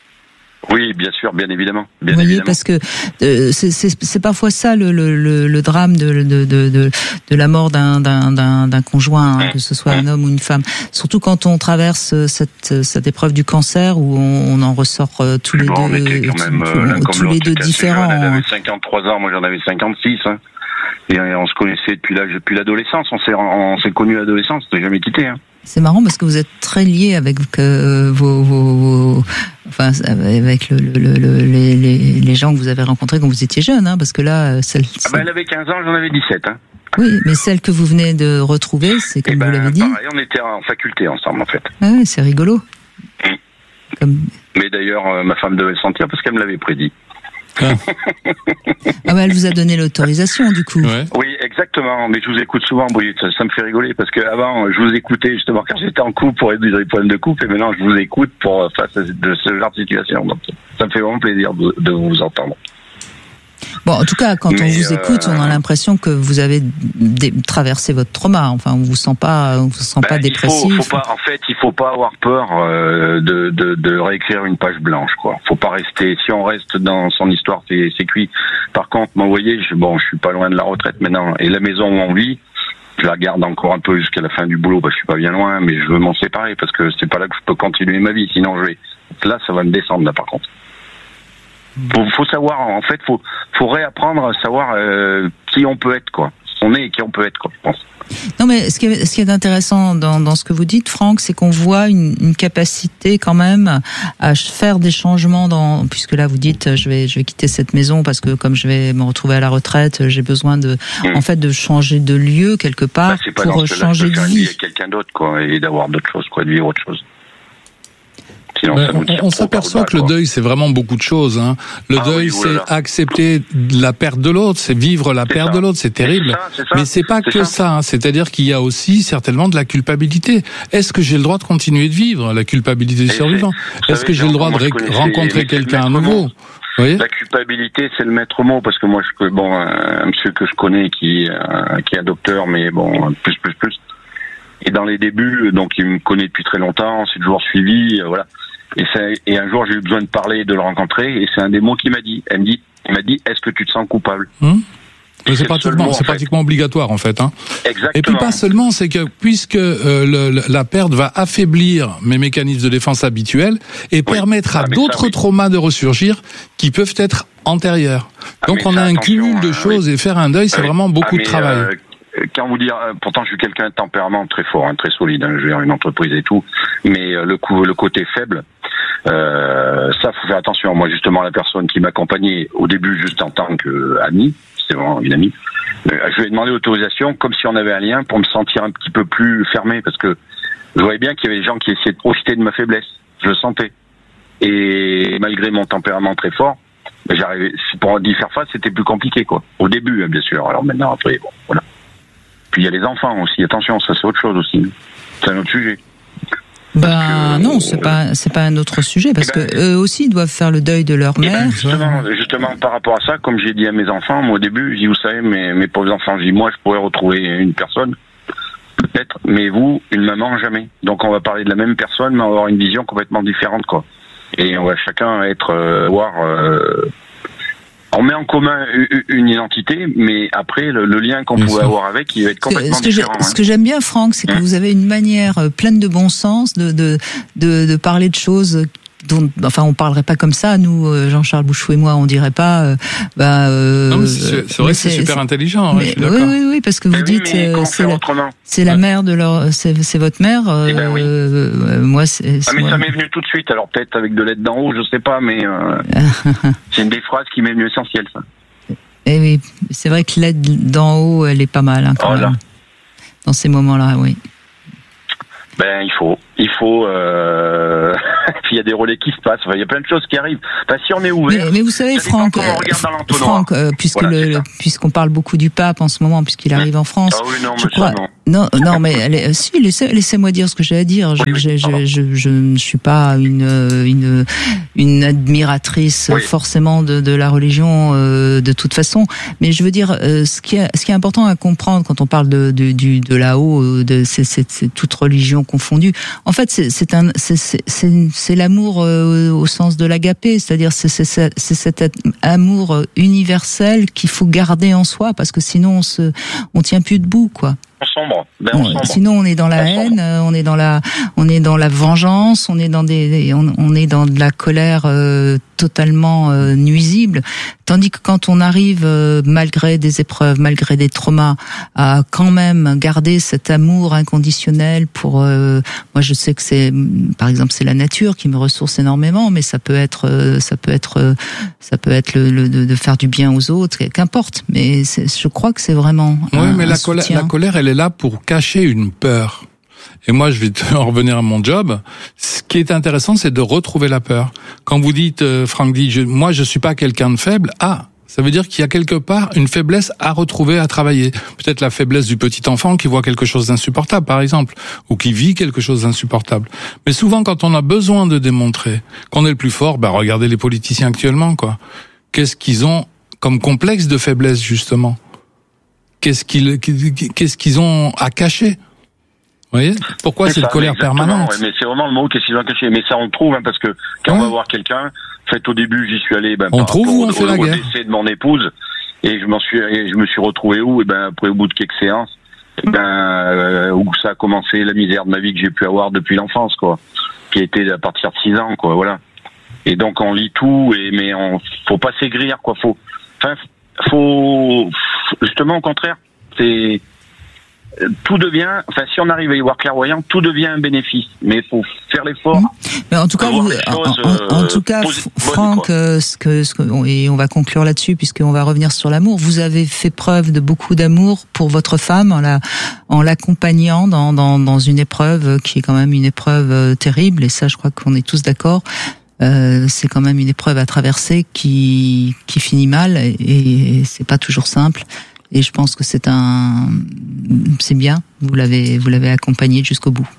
[SPEAKER 3] Oui, bien sûr, bien évidemment. Bien
[SPEAKER 8] vous voyez,
[SPEAKER 3] évidemment.
[SPEAKER 8] parce que euh, c'est, c'est, c'est parfois ça le, le, le, le drame de, de, de, de, de la mort d'un, d'un, d'un, d'un conjoint, hein, que ce soit un homme ou une femme. Surtout quand on traverse cette, cette épreuve du cancer où on, on en ressort euh, tous les
[SPEAKER 3] bon,
[SPEAKER 8] deux,
[SPEAKER 3] on était quand même,
[SPEAKER 8] tous,
[SPEAKER 3] euh,
[SPEAKER 8] tous les deux différents.
[SPEAKER 3] Jeune, elle avait cinquante-trois ans, moi j'en avais cinquante-six. Hein. Et on se connaissait depuis l'âge, depuis l'adolescence. On s'est, on s'est connus à l'adolescence. On s'est jamais quitté. Hein.
[SPEAKER 8] C'est marrant parce que vous êtes très liés avec euh, vos, vos, vos, enfin avec le, le, le, les, les, les gens que vous avez rencontrés quand vous étiez jeune, hein, parce que là, celle.
[SPEAKER 3] Ah ben, elle avait quinze ans, j'en avais dix-sept. Hein.
[SPEAKER 8] Oui, mais celle que vous venez de retrouver, c'est comme
[SPEAKER 3] ben,
[SPEAKER 8] vous l'avez dit.
[SPEAKER 3] Pareil, on était en faculté ensemble en fait.
[SPEAKER 8] Ah oui, c'est rigolo.
[SPEAKER 3] Mmh.
[SPEAKER 8] Comme...
[SPEAKER 3] Mais d'ailleurs, euh, ma femme devait le sentir parce qu'elle me l'avait prédit.
[SPEAKER 8] Ah, ah bah elle vous a donné l'autorisation du coup.
[SPEAKER 3] Ouais. Oui, exactement. Mais je vous écoute souvent, Brigitte. Ça, ça me fait rigoler parce que avant, je vous écoutais justement quand j'étais en couple pour résoudre les problèmes de couple, et maintenant je vous écoute pour face à de ce genre de situation. Donc, ça me fait vraiment plaisir de, de vous entendre.
[SPEAKER 8] Bon, en tout cas, quand Mais on vous euh... écoute, on a l'impression que vous avez dé- traversé votre trauma. Enfin, on vous sent pas, on vous sent ben, pas dépressif.
[SPEAKER 3] Il faut, faut pas, en fait, il faut pas avoir peur euh, de, de, de réécrire une page blanche, quoi. Faut pas rester. Si on reste dans son histoire, c'est, c'est cuit. Par contre, moi, vous voyez, je, bon, je suis pas loin de la retraite maintenant, et la maison où on vit, je la garde encore un peu jusqu'à la fin du boulot. Bah, je suis pas bien loin, mais je veux m'en séparer parce que c'est pas là que je peux continuer ma vie. Sinon, je vais. Là, ça va me descendre là, par contre. Faut, faut savoir, en fait, faut, faut réapprendre à savoir euh, qui on peut être, quoi. On est et qui on peut être, quoi, je pense.
[SPEAKER 8] Non, mais ce qui est, ce qui est intéressant dans, dans ce que vous dites, Franck, c'est qu'on voit une, une capacité quand même à faire des changements dans, puisque là vous dites, je vais, je vais quitter cette maison parce que comme je vais me retrouver à la retraite, j'ai besoin de, mmh. en fait, de changer de lieu quelque part bah, pour changer de vie.
[SPEAKER 3] À quelqu'un d'autre, quoi, et d'avoir d'autres choses, quoi, de vivre autre chose.
[SPEAKER 10] Sinon, ben, on, on s'aperçoit que le deuil, c'est vraiment beaucoup de choses. Hein. Le ah deuil, oui, voilà. c'est accepter la perte de l'autre, c'est vivre la c'est perte ça. de l'autre, c'est terrible. C'est ça, c'est ça. Mais c'est pas c'est que ça. ça hein. C'est-à-dire qu'il y a aussi certainement de la culpabilité. Est-ce que j'ai le droit de continuer de vivre, la culpabilité du survivant ? Est-ce que j'ai le droit de ré- rencontrer quelqu'un à nouveau ? Oui.
[SPEAKER 3] La culpabilité, c'est le maître mot, parce que moi, je, bon, un monsieur que je connais qui, euh, qui est un docteur, mais bon, plus, plus, plus. Et dans les débuts, donc il me connaît depuis très longtemps, on s'est toujours suivi, euh, voilà. Et, et un jour, j'ai eu besoin de parler, de le rencontrer, et c'est un des mots qu'il m'a dit. Elle me dit, il m'a dit, est-ce que tu te sens coupable ?
[SPEAKER 10] Hum c'est, c'est pratiquement, mot, c'est pratiquement obligatoire en fait. Hein.
[SPEAKER 3] Exactement.
[SPEAKER 10] Et puis pas seulement, c'est que puisque euh, le, la perte va affaiblir mes mécanismes de défense habituels et oui. permettre à ah, d'autres ça, oui. traumas de ressurgir qui peuvent être antérieurs. Ah, Donc on a un cumul de choses euh, oui. et faire un deuil, c'est ah, vraiment beaucoup ah, de travail. Euh,
[SPEAKER 3] Quand vous dire, pourtant je suis quelqu'un de tempérament très fort, hein, très solide, hein, je gère une entreprise et tout, mais euh, le coup, le côté faible, euh, ça faut faire attention. Moi justement, la personne qui m'accompagnait au début juste en tant qu'ami, c'était vraiment une amie, euh, je lui ai demandé l'autorisation comme si on avait un lien pour me sentir un petit peu plus fermé, parce que je voyais bien qu'il y avait des gens qui essayaient de profiter de ma faiblesse, je le sentais. Et malgré mon tempérament très fort, j'arrivais, pour y faire face, c'était plus compliqué, quoi. Au début, hein, bien sûr. Alors maintenant, après, bon, voilà. Puis il y a les enfants aussi, attention, ça c'est autre chose aussi. C'est un autre sujet.
[SPEAKER 8] Bah que, non, c'est euh, pas c'est pas un autre sujet parce ben, que eux aussi doivent faire le deuil de leur mère.
[SPEAKER 3] Ben justement, justement par rapport à ça, comme j'ai dit à mes enfants, moi au début, j'ai dit, vous savez, mes mes pauvres enfants, j'ai dit, moi je pourrais retrouver une personne, peut-être, mais vous, une maman, jamais. Donc on va parler de la même personne, mais on va avoir une vision complètement différente, quoi. Et on va chacun être euh, voir. Euh, On met en commun une identité, mais après, le, le lien qu'on bien pouvait sûr. avoir avec, il va être complètement
[SPEAKER 8] ce que
[SPEAKER 3] différent.
[SPEAKER 8] Hein. Ce que j'aime bien, Franck, c'est que hein vous avez une manière pleine de bon sens de, de, de, de parler de choses dont, enfin, on parlerait pas comme ça, nous, Jean-Charles Bouchou et moi, on dirait pas, euh, bah, euh,
[SPEAKER 10] non, mais c'est, c'est vrai que c'est, c'est super intelligent,
[SPEAKER 8] mais,
[SPEAKER 10] ouais,
[SPEAKER 8] oui, oui, oui, parce que vous mais dites, oui, c'est, la, c'est la mère de leur, c'est, c'est votre mère,
[SPEAKER 3] eh ben oui.
[SPEAKER 8] euh, moi, c'est, c'est
[SPEAKER 3] ah, mais
[SPEAKER 8] moi.
[SPEAKER 3] Ça m'est venu tout de suite, alors peut-être avec de l'aide d'en haut, je sais pas, mais, euh, c'est une des phrases qui m'est venue essentielle, ça.
[SPEAKER 8] Eh oui, c'est vrai que l'aide d'en haut, elle est pas mal, hein, quand oh même. Dans ces moments-là, oui.
[SPEAKER 3] Ben il faut, il faut. Euh... il y a des relais qui se passent. Enfin, il y a plein de choses qui arrivent. Enfin, si on est ouvert.
[SPEAKER 8] Mais, mais vous savez, Franck, euh, Franck, euh, puisque voilà, le, le, puisqu'on parle beaucoup du pape en ce moment, puisqu'il arrive en France.
[SPEAKER 3] Ah oui, non,
[SPEAKER 8] je
[SPEAKER 3] mais
[SPEAKER 8] crois...
[SPEAKER 3] ça, non.
[SPEAKER 8] Non, non, mais allez, si, laissez, laissez-moi dire ce que j'ai à dire. Je,
[SPEAKER 3] oui, oui,
[SPEAKER 8] je, je, je, je ne suis pas une une une admiratrice oui. forcément de, de la religion euh, de toute façon, mais je veux dire, euh, ce qui est ce qui est important à comprendre quand on parle de de du de là-haut, de c'est c'est, c'est toute religion confondue. En fait, c'est c'est un c'est c'est c'est, c'est l'amour euh, au sens de l'agapé, c'est-à-dire c'est c'est c'est, c'est cet amour universel qu'il faut garder en soi, parce que sinon on se on tient plus debout, quoi.
[SPEAKER 3] On sombre. Ben, on sombre.
[SPEAKER 8] Sinon, on est dans la on haine, sombre. on est dans la, on est dans la vengeance, on est dans des, on, on est dans de la colère euh, totalement euh, nuisible. Tandis que quand on arrive, euh, malgré des épreuves, malgré des traumas, à quand même garder cet amour inconditionnel pour, euh, moi, je sais que c'est, par exemple, c'est la nature qui me ressource énormément, mais ça peut être, euh, ça peut être, euh, ça peut être le, le de, de faire du bien aux autres, qu'importe. Mais c'est, je crois que c'est vraiment.
[SPEAKER 10] Oui,
[SPEAKER 8] un,
[SPEAKER 10] mais
[SPEAKER 8] un
[SPEAKER 10] la colère, la colère, elle est là pour cacher une peur. Et moi, je vais en revenir à mon job. Ce qui est intéressant, c'est de retrouver la peur. Quand vous dites, euh, Franck dit, je, moi, je suis pas quelqu'un de faible. Ah, ça veut dire qu'il y a quelque part une faiblesse à retrouver, à travailler. Peut-être la faiblesse du petit enfant qui voit quelque chose d'insupportable, par exemple, ou qui vit quelque chose d'insupportable. Mais souvent, quand on a besoin de démontrer qu'on est le plus fort, ben regardez les politiciens actuellement, quoi. Qu'est-ce qu'ils ont comme complexe de faiblesse, justement? Qu'est-ce qu'ils, qu'est-ce qu'ils ont à cacher? Vous voyez? Pourquoi c'est cette colère permanente?
[SPEAKER 3] Ouais, mais c'est vraiment le mot, qu'est-ce qu'ils ont à cacher. Mais ça, on le trouve, hein, parce que quand ouais. on va voir quelqu'un, en fait, au début, j'y suis allé, ben,
[SPEAKER 10] on trouve ou on fait la guerre?
[SPEAKER 3] Au décès de mon épouse, et je m'en suis, je me suis retrouvé où? Et ben, après, au bout de quelques séances, ben, euh, où ça a commencé la misère de ma vie que j'ai pu avoir depuis l'enfance, quoi. Qui a été à partir de six ans, quoi, voilà. Et donc, on lit tout, et, mais on, faut pas s'aigrir, quoi, faut, enfin, faut, justement, au contraire, c'est, tout devient, enfin, si on arrive à y voir clairvoyant, tout devient un bénéfice. Mais il faut faire l'effort.
[SPEAKER 8] Mais en tout cas, vous, choses, en, en, en tout cas, posi- Franck, euh, ce que, ce que, et on va conclure là-dessus puisqu'on va revenir sur l'amour. Vous avez fait preuve de beaucoup d'amour pour votre femme en la, en l'accompagnant dans, dans, dans une épreuve qui est quand même une épreuve terrible. Et ça, je crois qu'on est tous d'accord. Euh, c'est quand même une épreuve à traverser qui, qui finit mal et, et c'est pas toujours simple. Et je pense que c'est un, c'est bien. Vous l'avez, vous l'avez accompagné jusqu'au bout.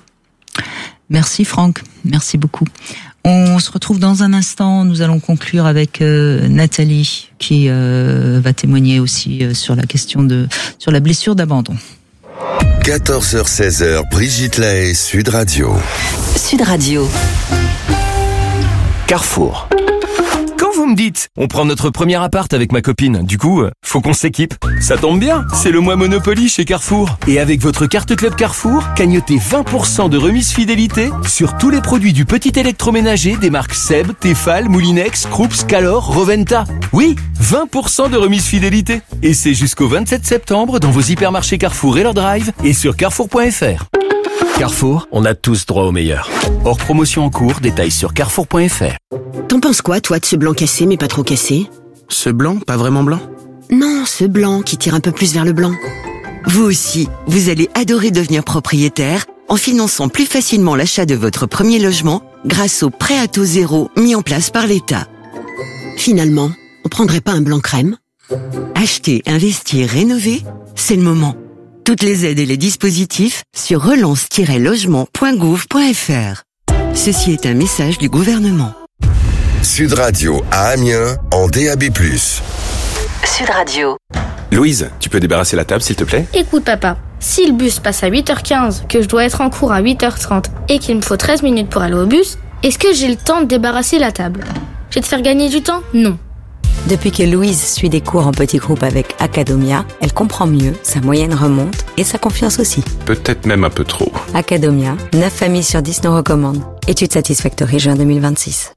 [SPEAKER 8] Merci Franck, merci beaucoup. On se retrouve dans un instant. Nous allons conclure avec euh, Nathalie qui euh, va témoigner aussi euh, sur la question de, sur la blessure d'abandon.
[SPEAKER 7] quatorze heures seize, Brigitte Lahaye, Sud Radio.
[SPEAKER 2] Sud Radio.
[SPEAKER 4] Carrefour. Quand vous me dites, on prend notre premier appart avec ma copine, du coup, faut qu'on s'équipe. Ça tombe bien, c'est le mois Monopoly chez Carrefour. Et avec votre carte Club Carrefour, cagnotez vingt pour cent de remise fidélité sur tous les produits du petit électroménager des marques Seb, Tefal, Moulinex, Krups, Calor, Roventa. Oui, vingt pour cent de remise fidélité. Et c'est jusqu'au vingt-sept septembre dans vos hypermarchés Carrefour et leur drive et sur carrefour point f r. Carrefour, on a tous droit au meilleur. Hors promotion en cours, détails sur carrefour point f r.
[SPEAKER 5] T'en penses quoi, toi, de ce blanc cassé, mais pas trop cassé?
[SPEAKER 6] Ce blanc, pas vraiment blanc?
[SPEAKER 5] Non, ce blanc qui tire un peu plus vers le blanc.
[SPEAKER 2] Vous aussi, vous allez adorer devenir propriétaire en finançant plus facilement l'achat de votre premier logement grâce au prêt à taux zéro mis en place par l'État.
[SPEAKER 5] Finalement, on prendrait pas un blanc crème?
[SPEAKER 2] Acheter, investir, rénover, c'est le moment. Toutes les aides et les dispositifs sur relance tiret logement point gouv point f r. Ceci est un message du gouvernement.
[SPEAKER 7] Sud Radio à Amiens en D A B plus.
[SPEAKER 2] Sud Radio.
[SPEAKER 6] Louise, tu peux débarrasser la table s'il te plaît?
[SPEAKER 23] Écoute papa, si le bus passe à huit heures quinze, que je dois être en cours à huit heures trente et qu'il me faut treize minutes pour aller au bus, est-ce que j'ai le temps de débarrasser la table? Je vais te faire gagner du temps? Non.
[SPEAKER 24] Depuis que Louise suit des cours en petit groupe avec Academia, elle comprend mieux, sa moyenne remonte et sa confiance aussi.
[SPEAKER 6] Peut-être même un peu trop.
[SPEAKER 24] Academia, neuf familles sur dix nous recommandent. Étude Satisfactory juin deux mille vingt-six.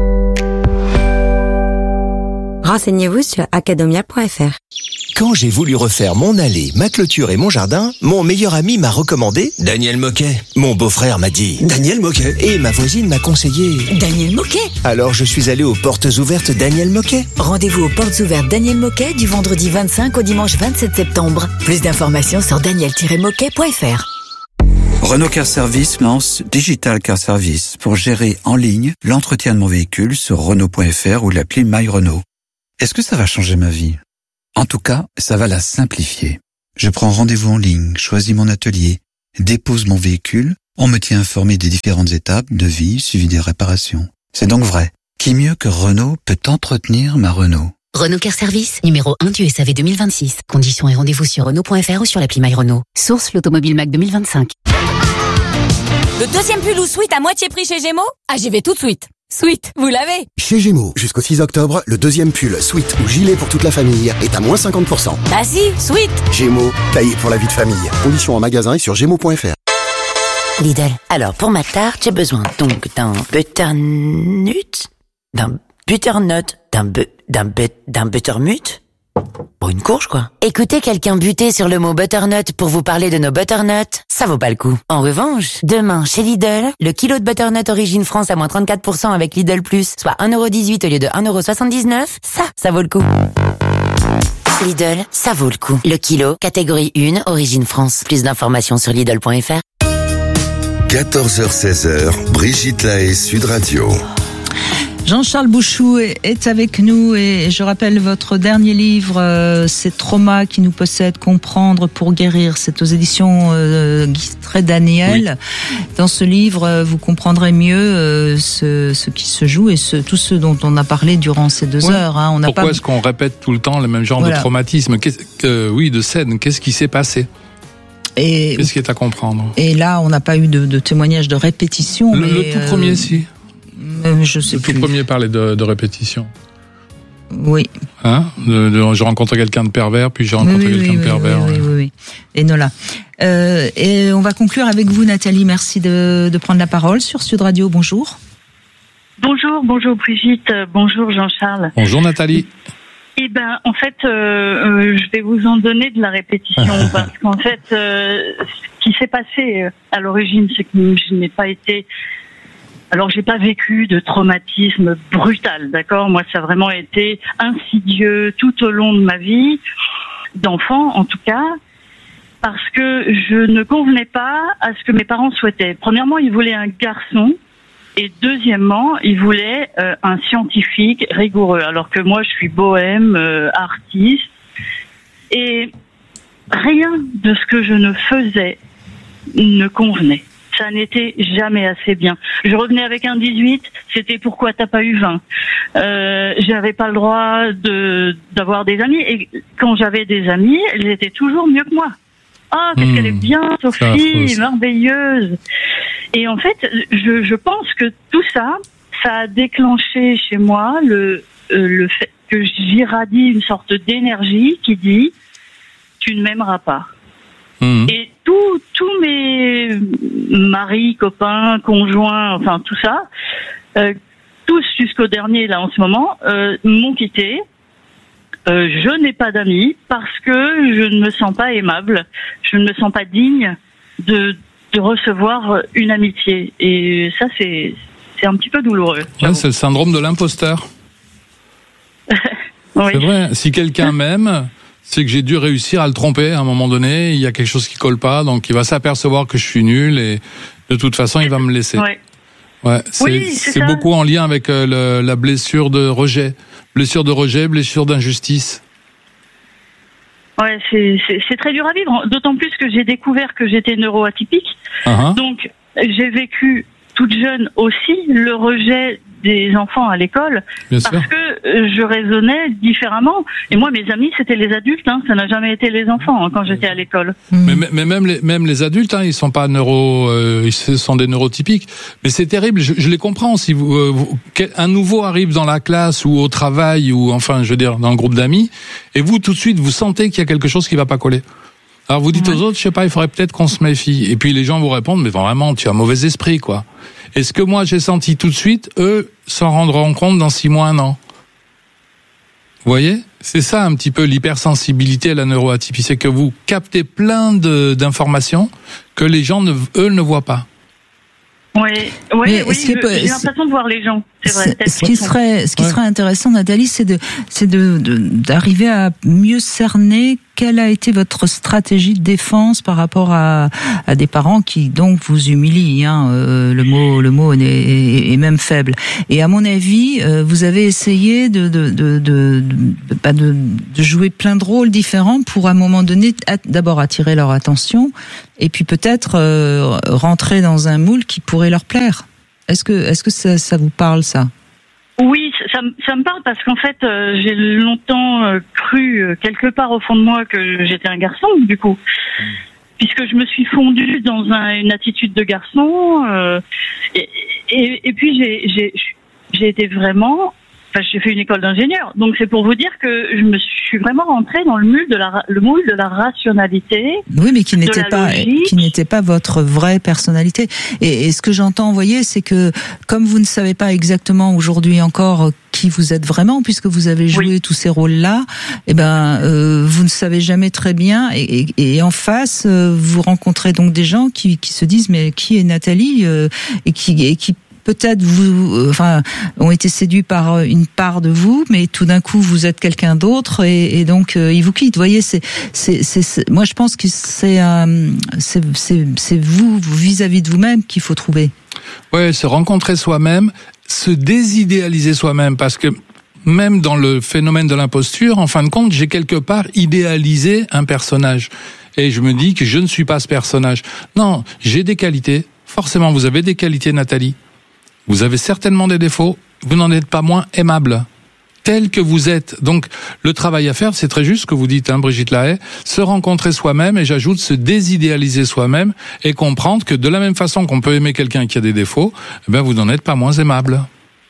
[SPEAKER 24] Renseignez-vous sur academia point f r.
[SPEAKER 25] Quand j'ai voulu refaire mon allée, ma clôture et mon jardin, mon meilleur ami m'a recommandé Daniel Moquet. Mon beau-frère m'a dit Daniel Moquet. Et ma voisine m'a conseillé
[SPEAKER 24] Daniel Moquet.
[SPEAKER 25] Alors je suis allé aux portes ouvertes Daniel Moquet.
[SPEAKER 24] Rendez-vous aux portes ouvertes Daniel Moquet du vendredi vingt-cinq au dimanche vingt-sept septembre. Plus d'informations sur daniel tiret moquet point f r.
[SPEAKER 9] Renault Car Service lance Digital Car Service pour gérer en ligne l'entretien de mon véhicule sur Renault point F R ou l'appli My Renault. Est-ce que ça va changer ma vie? En tout cas, ça va la simplifier. Je prends rendez-vous en ligne, choisis mon atelier, dépose mon véhicule, on me tient informé des différentes étapes de vie suivi des réparations. C'est donc vrai. Qui mieux que Renault peut entretenir ma Renault?
[SPEAKER 1] Renault Car Service, numéro un du S A V deux mille vingt-six. Conditions et rendez-vous sur Renault point F R ou sur l'appli My Renault. Source l'Automobile Mac deux mille vingt-cinq.
[SPEAKER 11] Le deuxième pull ou sweat à moitié prix chez Gémeaux? Ah, j'y vais tout de suite. Sweat, vous l'avez?
[SPEAKER 20] Chez Gémeaux, jusqu'au six octobre, le deuxième pull, sweat ou gilet pour toute la famille est à moins cinquante pour cent.
[SPEAKER 11] Ah si, sweat.
[SPEAKER 20] Gémeaux, taillé pour la vie de famille. Conditions en magasin et sur gémeaux point F R.
[SPEAKER 12] Lidl. Alors, pour ma tarte, j'ai besoin donc d'un butternut, d'un butternut, d'un bu, d'un but, d'un buttermut. Pour une courge, quoi. Écoutez quelqu'un buter sur le mot butternut pour vous parler de nos butternuts, ça vaut pas le coup. En revanche, demain, chez Lidl, le kilo de butternut Origine France à moins trente-quatre pour cent avec Lidl Plus, soit un euro dix-huit au lieu de un euro soixante-dix-neuf, ça, ça vaut le coup. Lidl, ça vaut le coup. Le kilo, catégorie un, Origine France. Plus d'informations sur Lidl point F R.
[SPEAKER 7] quatorze heures seize, Brigitte Lahaie, Sud Radio.
[SPEAKER 8] Jean-Charles Bouchou est avec nous et je rappelle votre dernier livre, euh, c'est Trauma qui nous possède, comprendre pour guérir. C'est aux éditions euh, Guy Trédaniel. Oui. Dans ce livre, vous comprendrez mieux euh, ce, ce qui se joue et ce, tout ce dont on a parlé durant ces deux
[SPEAKER 10] oui.
[SPEAKER 8] heures. Hein. On
[SPEAKER 10] Pourquoi
[SPEAKER 8] pas...
[SPEAKER 10] est-ce qu'on répète tout le temps le même genre
[SPEAKER 8] voilà.
[SPEAKER 10] de traumatisme Qu'est-ce, euh, Oui, de scène. Qu'est-ce qui s'est passé
[SPEAKER 8] et,
[SPEAKER 10] Qu'est-ce qui est à comprendre
[SPEAKER 8] Et là, on n'a pas eu de, de témoignage de répétition.
[SPEAKER 10] Le,
[SPEAKER 8] mais,
[SPEAKER 10] le tout premier, euh... si.
[SPEAKER 8] Je sais
[SPEAKER 10] le
[SPEAKER 8] plus.
[SPEAKER 10] tout premier parlait de, de répétition.
[SPEAKER 8] Oui.
[SPEAKER 10] Hein de, de, j'ai rencontré quelqu'un de pervers, puis j'ai rencontré
[SPEAKER 8] oui,
[SPEAKER 10] quelqu'un
[SPEAKER 8] oui,
[SPEAKER 10] de pervers.
[SPEAKER 8] Oui, oui, oui, oui. Et Nola. Euh, et on va conclure avec vous, Nathalie. Merci de, de prendre la parole sur Sud Radio. Bonjour.
[SPEAKER 13] Bonjour, bonjour Brigitte, bonjour Jean-Charles.
[SPEAKER 10] Bonjour Nathalie.
[SPEAKER 13] Eh ben, en fait, euh, euh, je vais vous en donner de la répétition parce qu'en fait, euh, ce qui s'est passé à l'origine, c'est que je n'ai pas été. Alors, j'ai pas vécu de traumatisme brutal, d'accord? Moi, ça a vraiment été insidieux tout au long de ma vie, d'enfant en tout cas, parce que je ne convenais pas à ce que mes parents souhaitaient. Premièrement, ils voulaient un garçon, et deuxièmement, ils voulaient euh, un scientifique rigoureux, alors que moi, je suis bohème, euh, artiste, et rien de ce que je ne faisais ne convenait. Ça n'était jamais assez bien. Je revenais avec un dix-huit, c'était pourquoi t'as pas eu vingt. Euh, j'avais pas le droit de d'avoir des amis, et quand j'avais des amis, elles étaient toujours mieux que moi. Ah, qu'est-ce mmh, qu'elle est bien, Sophie, merveilleuse. Et en fait, je, je pense que tout ça, ça a déclenché chez moi le euh, le fait que j'irradie une sorte d'énergie qui dit tu ne m'aimeras pas. Mmh. Et tous tous mes maris, copains, conjoints, enfin tout ça, euh, tous jusqu'au dernier là en ce moment, euh, m'ont quitté. Euh, je n'ai pas d'amis parce que je ne me sens pas aimable, je ne me sens pas digne de de recevoir une amitié. Et ça c'est c'est un petit peu douloureux.
[SPEAKER 10] Ouais, c'est le syndrome de l'imposteur.
[SPEAKER 13] Oui.
[SPEAKER 10] C'est vrai. Si quelqu'un m'aime, c'est que j'ai dû réussir à le tromper à un moment donné. Il y a quelque chose qui colle pas, donc il va s'apercevoir que je suis nul et de toute façon il va me laisser.
[SPEAKER 13] Ouais.
[SPEAKER 10] Ouais, c'est,
[SPEAKER 13] oui, c'est,
[SPEAKER 10] c'est beaucoup en lien avec euh, le, la blessure de rejet, blessure de rejet, blessure d'injustice.
[SPEAKER 13] Ouais, c'est, c'est, c'est très dur à vivre. D'autant plus que j'ai découvert que j'étais neuroatypique. Uh-huh. Donc j'ai vécu toute jeune aussi le rejet des enfants à l'école. Bien parce sûr. Que je raisonnais différemment. Et moi, mes amis, c'était les adultes. Hein. Ça n'a jamais été les enfants hein, quand j'étais à l'école.
[SPEAKER 10] Mais, mais, mais même les même les adultes, hein, ils sont pas neuro, euh, ils sont des neurotypiques. Mais c'est terrible. Je, je les comprends. Si vous, euh, vous, un nouveau arrive dans la classe ou au travail ou enfin, je veux dire, dans le groupe d'amis, et vous tout de suite, vous sentez qu'il y a quelque chose qui va pas coller. Alors vous dites ouais. aux autres, je sais pas, il faudrait peut-être qu'on se méfie. Et puis les gens vous répondent, mais vraiment, tu as mauvais esprit, quoi. Et ce que moi j'ai senti tout de suite, eux s'en rendront compte dans six mois, un an. Vous voyez ? C'est ça un petit peu l'hypersensibilité à la neuroatypie, c'est que vous captez plein de, d'informations que les gens, ne, eux, ne voient pas.
[SPEAKER 13] Oui, oui, oui. Je, peut... j'ai l'impression de voir les gens. c'est vrai.
[SPEAKER 8] Ce qui serait, ce qui ouais. serait intéressant, Nathalie, c'est de, c'est de, de, d'arriver à mieux cerner quelle a été votre stratégie de défense par rapport à, à des parents qui donc vous humilient. Hein, euh, le mot, le mot est, est, est même faible. Et à mon avis, euh, vous avez essayé de, de, de, de, de, de, de jouer plein de rôles différents pour à un moment donné, d'abord attirer leur attention, et puis peut-être euh, rentrer dans un moule qui pourrait leur plaire. Est-ce que, est-ce que ça, ça vous parle, ça?
[SPEAKER 13] Oui, ça, ça me parle parce qu'en fait, euh, j'ai longtemps euh, cru euh, quelque part au fond de moi que j'étais un garçon, du coup, mmh. puisque je me suis fondue dans un, une attitude de garçon, euh, et, et, et puis j'ai, j'ai, j'ai été vraiment, enfin, j'ai fait une école d'ingénieur, donc c'est pour vous dire que je me suis vraiment rentrée dans le moule de la, le moule de la rationalité.
[SPEAKER 8] Oui, mais qui n'était pas, qui n'était pas votre vraie personnalité. Et, et ce que j'entends, vous voyez, c'est que comme vous ne savez pas exactement aujourd'hui encore qui vous êtes vraiment, puisque vous avez joué oui. tous ces rôles-là, eh ben, euh, vous ne savez jamais très bien. Et, et, et en face, euh, vous rencontrez donc des gens qui, qui se disent mais qui est Nathalie euh, et qui, et qui peut-être vous, euh, enfin, ont été séduits par une part de vous, mais tout d'un coup vous êtes quelqu'un d'autre et, et donc euh, ils vous quittent. Vous voyez, c'est, c'est, c'est, c'est moi je pense que c'est, euh, c'est, c'est, c'est vous vis-à-vis de vous-même qu'il faut trouver.
[SPEAKER 10] Ouais, se rencontrer soi-même, se désidéaliser soi-même, parce que même dans le phénomène de l'imposture, en fin de compte, j'ai quelque part idéalisé un personnage et je me dis que je ne suis pas ce personnage. Non, j'ai des qualités. Forcément, vous avez des qualités, Nathalie. Vous avez certainement des défauts, vous n'en êtes pas moins aimable, tel que vous êtes. Donc, le travail à faire, c'est très juste ce que vous dites, hein, Brigitte Lahaye, se rencontrer soi-même, et j'ajoute se désidéaliser soi-même, et comprendre que de la même façon qu'on peut aimer quelqu'un qui a des défauts, eh ben, vous n'en êtes pas moins aimable.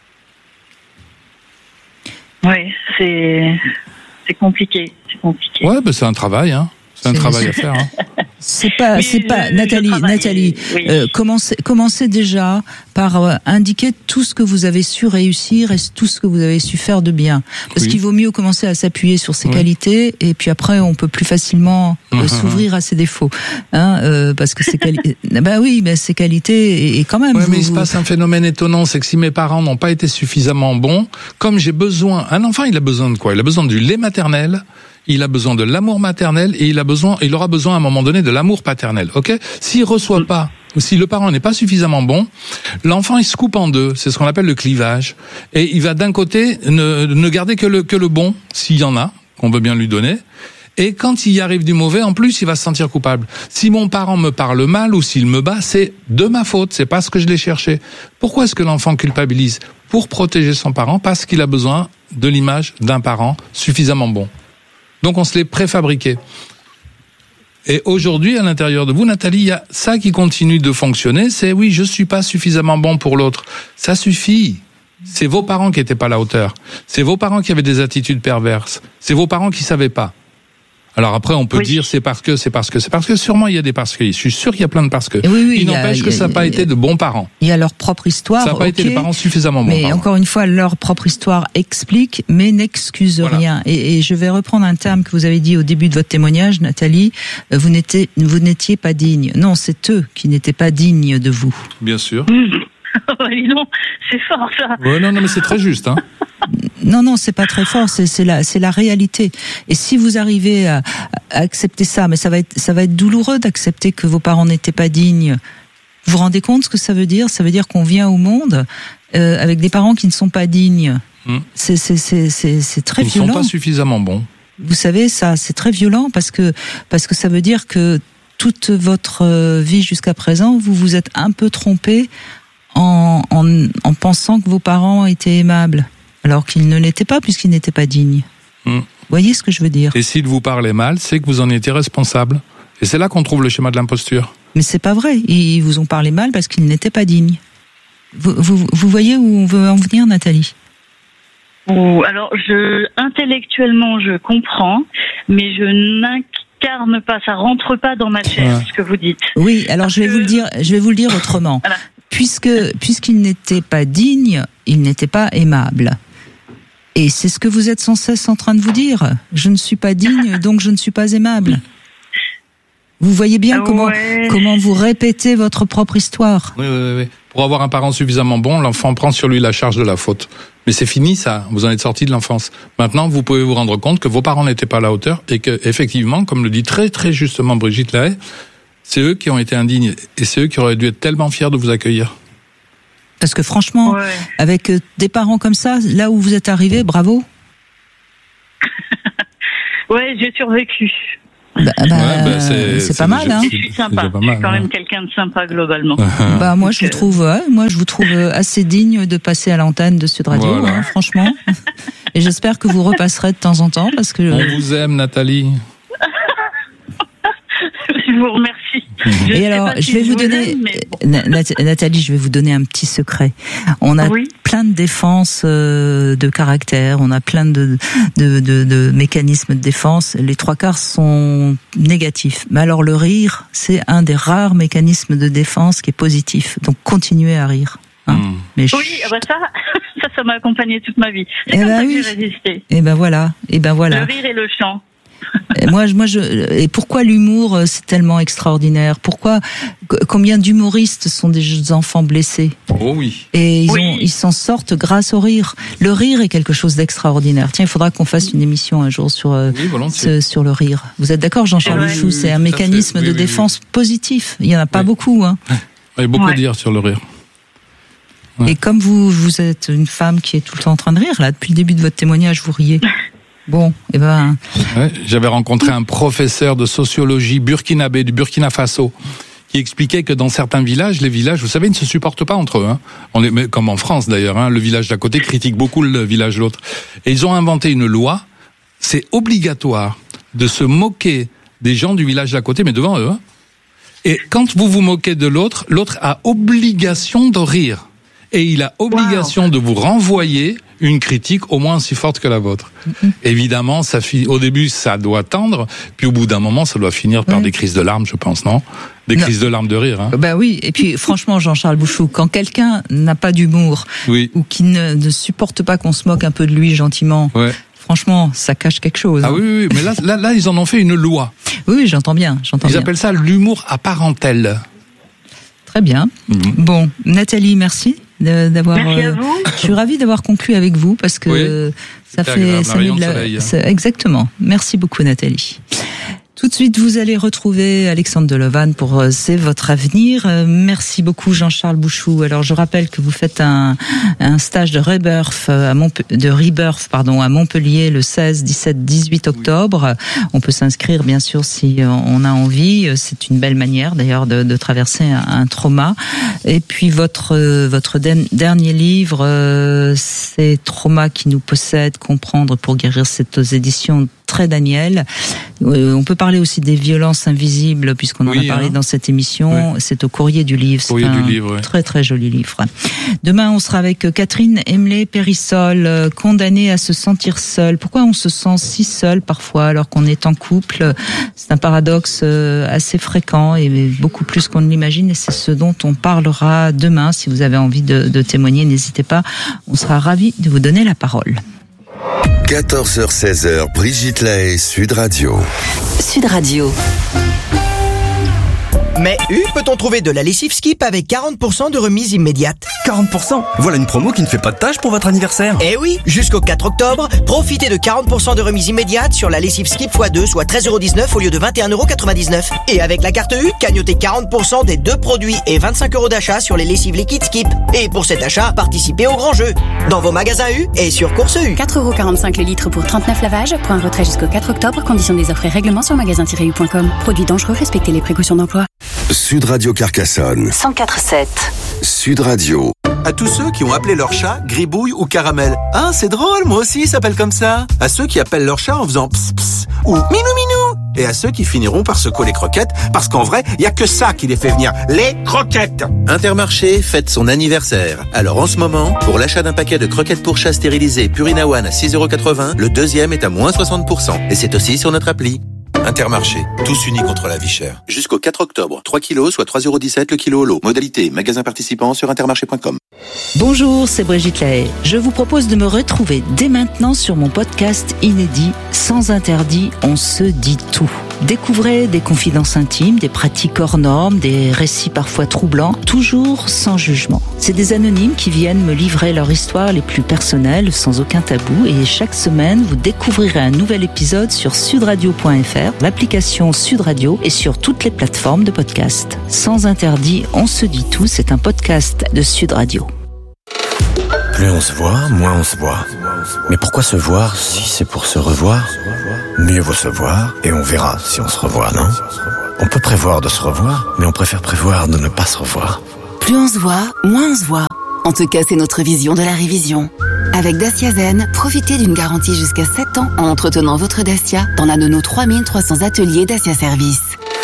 [SPEAKER 13] Oui, c'est, c'est compliqué, c'est compliqué.
[SPEAKER 10] Ouais, ben, c'est un travail, hein. C'est un c'est travail à faire, hein.
[SPEAKER 8] C'est pas, oui, c'est pas, je, Nathalie, je Nathalie, oui. euh, commencez, commencez déjà par euh, indiquer tout ce que vous avez su réussir et tout ce que vous avez su faire de bien. Parce oui. qu'il vaut mieux commencer à s'appuyer sur ses oui. qualités et puis après on peut plus facilement euh, uh-huh. s'ouvrir à ses défauts, hein, euh, parce que ses qualités, bah oui, bah ses qualités et, et quand même.
[SPEAKER 10] Ouais,
[SPEAKER 8] vous,
[SPEAKER 10] mais il se
[SPEAKER 8] vous...
[SPEAKER 10] passe un phénomène étonnant, c'est que si mes parents n'ont pas été suffisamment bons, comme j'ai besoin, un enfant il a besoin de quoi? Il a besoin du lait maternel. Il a besoin de l'amour maternel et il a besoin, il aura besoin à un moment donné de l'amour paternel. Ok ? S'il reçoit pas, ou si le parent n'est pas suffisamment bon, l'enfant il se coupe en deux. C'est ce qu'on appelle le clivage. Et il va d'un côté ne, ne garder que le que le bon, s'il y en a, qu'on veut bien lui donner. Et quand il y arrive du mauvais, en plus, il va se sentir coupable. Si mon parent me parle mal ou s'il me bat, c'est de ma faute. C'est parce que je l'ai cherché. Pourquoi est-ce que l'enfant culpabilise ? Pour protéger son parent, parce qu'il a besoin de l'image d'un parent suffisamment bon. Donc on se l'est préfabriqué. Et aujourd'hui, à l'intérieur de vous, Nathalie, il y a ça qui continue de fonctionner, c'est oui, je suis pas suffisamment bon pour l'autre. Ça suffit. C'est vos parents qui étaient pas à la hauteur. C'est vos parents qui avaient des attitudes perverses. C'est vos parents qui savaient pas. Alors après, on peut oui. dire c'est parce que, c'est parce que, c'est parce que sûrement il y a des parce que. Je suis sûr qu'il y a plein de parce que.
[SPEAKER 8] Oui, oui,
[SPEAKER 10] il n'empêche a, que a, ça n'a pas été de bons parents.
[SPEAKER 8] Il y a leur propre histoire.
[SPEAKER 10] Ça n'a pas
[SPEAKER 8] okay,
[SPEAKER 10] été des parents suffisamment bons.
[SPEAKER 8] Mais
[SPEAKER 10] parents.
[SPEAKER 8] Encore une fois, leur propre histoire explique, mais n'excuse voilà. rien. Et, et je vais reprendre un terme que vous avez dit au début de votre témoignage, Nathalie. Vous n'étiez, vous n'étiez pas digne. Non, c'est eux qui n'étaient pas dignes de vous.
[SPEAKER 10] Bien sûr.
[SPEAKER 13] non, c'est fort ça.
[SPEAKER 10] Ouais, non, non, mais c'est très juste, hein.
[SPEAKER 8] Non, non, c'est pas très fort, c'est, c'est la, c'est la réalité. Et si vous arrivez à, à accepter ça, mais ça va être, ça va être douloureux d'accepter que vos parents n'étaient pas dignes. Vous vous rendez compte ce que ça veut dire? Ça veut dire qu'on vient au monde euh, avec des parents qui ne sont pas dignes. Mmh. C'est, c'est, c'est, c'est, c'est très
[SPEAKER 10] Ils
[SPEAKER 8] violent.
[SPEAKER 10] Ils ne sont pas suffisamment bons.
[SPEAKER 8] Vous savez, ça, c'est très violent parce que parce que ça veut dire que toute votre vie jusqu'à présent, vous vous êtes un peu trompé en, en, en pensant que vos parents étaient aimables. Alors qu'ils ne l'étaient pas, puisqu'ils n'étaient pas dignes. Mmh. Vous voyez ce que je veux dire?
[SPEAKER 10] Et s'ils vous parlaient mal, c'est que vous en étiez responsable. Et c'est là qu'on trouve le schéma de l'imposture.
[SPEAKER 8] Mais c'est pas vrai. Ils vous ont parlé mal parce qu'ils n'étaient pas dignes. Vous, vous, vous voyez où on veut en venir, Nathalie?
[SPEAKER 13] Ou alors, je intellectuellement, je comprends, mais je n'incarne pas. Ça rentre pas dans ma chair, ouais. ce que vous dites.
[SPEAKER 8] Oui. Alors parce je vais que... vous le dire. Je vais vous le dire autrement. Voilà. Puisque puisqu'ils n'étaient pas dignes, ils n'étaient pas aimables. Et c'est ce que vous êtes sans cesse en train de vous dire. Je ne suis pas digne, donc je ne suis pas aimable. Vous voyez bien
[SPEAKER 13] Ah
[SPEAKER 8] comment
[SPEAKER 13] ouais.
[SPEAKER 8] comment vous répétez votre propre histoire.
[SPEAKER 10] Oui, oui, oui. Pour avoir un parent suffisamment bon, l'enfant prend sur lui la charge de la faute. Mais c'est fini, ça. Vous en êtes sorti de l'enfance. Maintenant, vous pouvez vous rendre compte que vos parents n'étaient pas à la hauteur et que, effectivement, comme le dit très, très justement Brigitte Lahaye, c'est eux qui ont été indignes et c'est eux qui auraient dû être tellement fiers de vous accueillir.
[SPEAKER 8] Parce que franchement,
[SPEAKER 13] Ouais.
[SPEAKER 8] avec des parents comme ça, là où vous êtes arrivé, bravo.
[SPEAKER 13] Ouais, j'ai survécu.
[SPEAKER 8] Bah, bah,
[SPEAKER 10] Ouais, bah, c'est-
[SPEAKER 8] c'est
[SPEAKER 10] c'est
[SPEAKER 8] pas mal,
[SPEAKER 10] déjà-
[SPEAKER 8] hein.
[SPEAKER 13] Je suis sympa.
[SPEAKER 10] déjà pas
[SPEAKER 13] Je
[SPEAKER 10] mal,
[SPEAKER 13] suis quand
[SPEAKER 10] hein.
[SPEAKER 13] même quelqu'un de sympa globalement.
[SPEAKER 8] Bah moi je vous
[SPEAKER 13] Donc, euh,
[SPEAKER 8] trouve, ouais, moi je vous trouve euh, assez digne de passer à l'antenne de Sud Radio,
[SPEAKER 10] Voilà.
[SPEAKER 8] hein, franchement. Et j'espère que vous repasserez de temps en temps parce que.
[SPEAKER 10] On vous aime, Nathalie.
[SPEAKER 13] Je vous remercie. Je
[SPEAKER 8] Et
[SPEAKER 13] sais
[SPEAKER 8] alors,
[SPEAKER 13] pas
[SPEAKER 8] je
[SPEAKER 13] si
[SPEAKER 8] vais vous
[SPEAKER 13] vous
[SPEAKER 8] donner,
[SPEAKER 13] aime, mais
[SPEAKER 8] Na- Nat- Nathalie, je vais vous donner un petit secret. On a
[SPEAKER 13] Oui.
[SPEAKER 8] plein de défenses euh, de caractère, on a plein de, de, de, de mécanismes de défense. Les trois quarts sont négatifs. Mais alors le rire, c'est un des rares mécanismes de défense qui est positif. Donc continuez à rire. Hein.
[SPEAKER 10] Mmh.
[SPEAKER 8] Mais
[SPEAKER 13] Oui, ah bah ça, ça, ça m'a accompagné toute ma vie. C'est
[SPEAKER 8] Eh
[SPEAKER 13] comme
[SPEAKER 8] ben
[SPEAKER 13] ça que
[SPEAKER 8] oui.
[SPEAKER 13] j'ai résisté.
[SPEAKER 8] et ben voilà, et ben voilà.
[SPEAKER 13] Le rire et le chant.
[SPEAKER 8] Et moi, je- moi, je, et pourquoi l'humour, euh, c'est tellement extraordinaire? Pourquoi, c- combien d'humoristes sont des jeunes enfants blessés?
[SPEAKER 10] Oh oui.
[SPEAKER 8] Et ils
[SPEAKER 13] Oui.
[SPEAKER 8] ont, ils s'en sortent grâce au rire. Le rire est quelque chose d'extraordinaire. Tiens, il faudra qu'on fasse une émission un jour sur, euh,
[SPEAKER 10] Oui, volontiers.
[SPEAKER 8] ce- sur le rire. Vous êtes d'accord, Jean-Charles
[SPEAKER 13] Ouais.
[SPEAKER 8] Bouchou? C'est un
[SPEAKER 10] Tout à
[SPEAKER 8] mécanisme
[SPEAKER 10] fait. Oui,
[SPEAKER 8] de
[SPEAKER 10] oui, oui.
[SPEAKER 8] défense positif. Il y en a pas
[SPEAKER 10] Oui.
[SPEAKER 8] beaucoup, hein.
[SPEAKER 10] Il y a beaucoup
[SPEAKER 13] Ouais.
[SPEAKER 10] à dire sur le rire. Ouais.
[SPEAKER 8] Et comme vous, vous êtes une femme qui est tout le temps en train de rire, là, depuis le début de votre témoignage, vous riez. Bon, eh ben,
[SPEAKER 10] Ouais, j'avais rencontré un professeur de sociologie burkinabé du Burkina Faso qui expliquait que dans certains villages, les villages, vous savez, ils ne se supportent pas entre eux. Hein. On est, mais comme en France d'ailleurs, hein, le village d'à côté critique beaucoup le village de l'autre. Et ils ont inventé une loi, c'est obligatoire de se moquer des gens du village d'à côté, mais devant eux. Hein. Et quand vous vous moquez de l'autre, l'autre a obligation de rire. Et il a obligation wow. de vous renvoyer une critique au moins aussi forte que la vôtre. Mm-hmm. Évidemment, ça fi- au début, ça doit tendre, puis au bout d'un moment, ça doit finir par oui. des crises de larmes, je pense, non ? Des non. crises de larmes de rire. Hein.
[SPEAKER 8] Ben oui, et puis franchement, Jean-Charles Bouchou, quand quelqu'un n'a pas d'humour,
[SPEAKER 10] oui.
[SPEAKER 8] ou qui ne, ne supporte pas qu'on se moque un peu de lui gentiment,
[SPEAKER 10] ouais.
[SPEAKER 8] franchement, ça cache quelque chose.
[SPEAKER 10] Ah
[SPEAKER 8] hein.
[SPEAKER 10] oui, oui, mais là, là, là, ils en ont fait une loi.
[SPEAKER 8] Oui, oui, j'entends bien, j'entends
[SPEAKER 10] ils
[SPEAKER 8] bien.
[SPEAKER 10] appellent ça l'humour à parentèle.
[SPEAKER 8] Très bien. Mm-hmm. Bon, Nathalie, merci. De, d'avoir,
[SPEAKER 13] Merci à vous.
[SPEAKER 8] Je suis ravie d'avoir conclu avec vous parce que
[SPEAKER 10] oui,
[SPEAKER 8] ça fait ça met de la,
[SPEAKER 10] soleil, hein.
[SPEAKER 8] ça, exactement. Merci beaucoup Nathalie. Tout de suite, vous allez retrouver Alexandre Delevanne pour euh, C'est votre avenir. Euh, merci beaucoup Jean-Charles Bouchou. Alors je rappelle que vous faites un, un stage de rebirth à Montpe- de rebirth pardon à Montpellier le seize, dix-sept, dix-huit octobre. Oui. On peut s'inscrire bien sûr si on a envie. C'est une belle manière d'ailleurs de, de traverser un, un trauma. Et puis votre votre dernier livre, euh, c'est Trauma qui nous possède, comprendre pour guérir, c'est aux éditions Très Daniel. Euh, on peut parler aussi des violences invisibles puisqu'on en
[SPEAKER 10] oui,
[SPEAKER 8] a parlé
[SPEAKER 10] hein.
[SPEAKER 8] dans cette émission. Oui. C'est au Courrier du Livre. C'est
[SPEAKER 10] Courrier
[SPEAKER 8] un
[SPEAKER 10] du livre, ouais.
[SPEAKER 8] très très joli livre. Demain, on sera avec Catherine Emlé-Périssol, euh, condamnée à se sentir seule. Pourquoi on se sent si seul parfois alors qu'on est en couple ? C'est un paradoxe euh, assez fréquent et beaucoup plus qu'on ne l'imagine. Et c'est ce dont on parlera demain. Si vous avez envie de, de témoigner, n'hésitez pas. On sera ravis de vous donner la parole.
[SPEAKER 7] quatorze heures seize heures, Brigitte Lahaye, Sud Radio.
[SPEAKER 24] Sud Radio.
[SPEAKER 22] Mais U, peut-on trouver de la lessive Skip avec quarante pour cent de remise immédiate ?
[SPEAKER 14] quarante pour cent ? Voilà une promo qui ne fait pas de tâche pour votre anniversaire.
[SPEAKER 22] Eh oui, jusqu'au quatre octobre, profitez de quarante pour cent de remise immédiate sur la lessive Skip fois deux, soit treize euros dix-neuf au lieu de vingt et un euros quatre-vingt-dix-neuf. Et avec la carte U, cagnotez quarante pour cent des deux produits et vingt-cinq euros d'achat sur les lessives liquides Skip. Et pour cet achat, participez au grand jeu. Dans vos magasins U et sur Course U.
[SPEAKER 15] quatre euros quarante-cinq le litre pour trente-neuf lavages. Point retrait jusqu'au quatre octobre. Conditions des offres et règlements sur magasin tiret u point com. Produits dangereux, respectez les précautions d'emploi.
[SPEAKER 7] Sud Radio Carcassonne.
[SPEAKER 24] cent quatre sept.
[SPEAKER 7] Sud Radio.
[SPEAKER 16] À tous ceux qui ont appelé leur chat Gribouille ou Caramel. Ah, c'est drôle, moi aussi, il s'appelle comme ça. À ceux qui appellent leur chat en faisant ps ps ou minou minou. Et à ceux qui finiront par secouer les croquettes, parce qu'en vrai, il y a que ça qui les fait venir. Les croquettes.
[SPEAKER 21] Intermarché fête son anniversaire. Alors en ce moment, pour l'achat d'un paquet de croquettes pour chat stérilisées Purina One à six euros quatre-vingts, le deuxième est à moins soixante pour cent. Et c'est aussi sur notre appli. Intermarché, tous unis contre la vie chère. Jusqu'au quatre octobre, trois kilos, soit trois euros dix-sept le kilo au lot. Modalité, magasin participant sur intermarché point com.
[SPEAKER 8] Bonjour, c'est Brigitte Lahaye. Je vous propose de me retrouver dès maintenant sur mon podcast inédit Sans interdit, on se dit tout. Découvrez des confidences intimes, des pratiques hors normes, des récits parfois troublants, toujours sans jugement. C'est des anonymes qui viennent me livrer leur histoire les plus personnelles, sans aucun tabou, et chaque semaine, vous découvrirez un nouvel épisode sur sud radio point f r, l'application Sud Radio et sur toutes les plateformes de podcast. Sans interdit, on se dit tout, c'est un podcast de Sud Radio.
[SPEAKER 25] Plus on se voit, moins on se voit. Mais pourquoi se voir si c'est pour se revoir? Mieux vaut se voir et on verra si on se revoit, non? On peut prévoir de se revoir, mais on préfère prévoir de ne pas se revoir.
[SPEAKER 1] Plus on se voit, moins on se voit. En tout cas, c'est notre vision de la révision. Avec Dacia Zen, profitez d'une garantie jusqu'à sept ans en entretenant votre Dacia dans l'un de nos trois mille trois cents ateliers Dacia Service.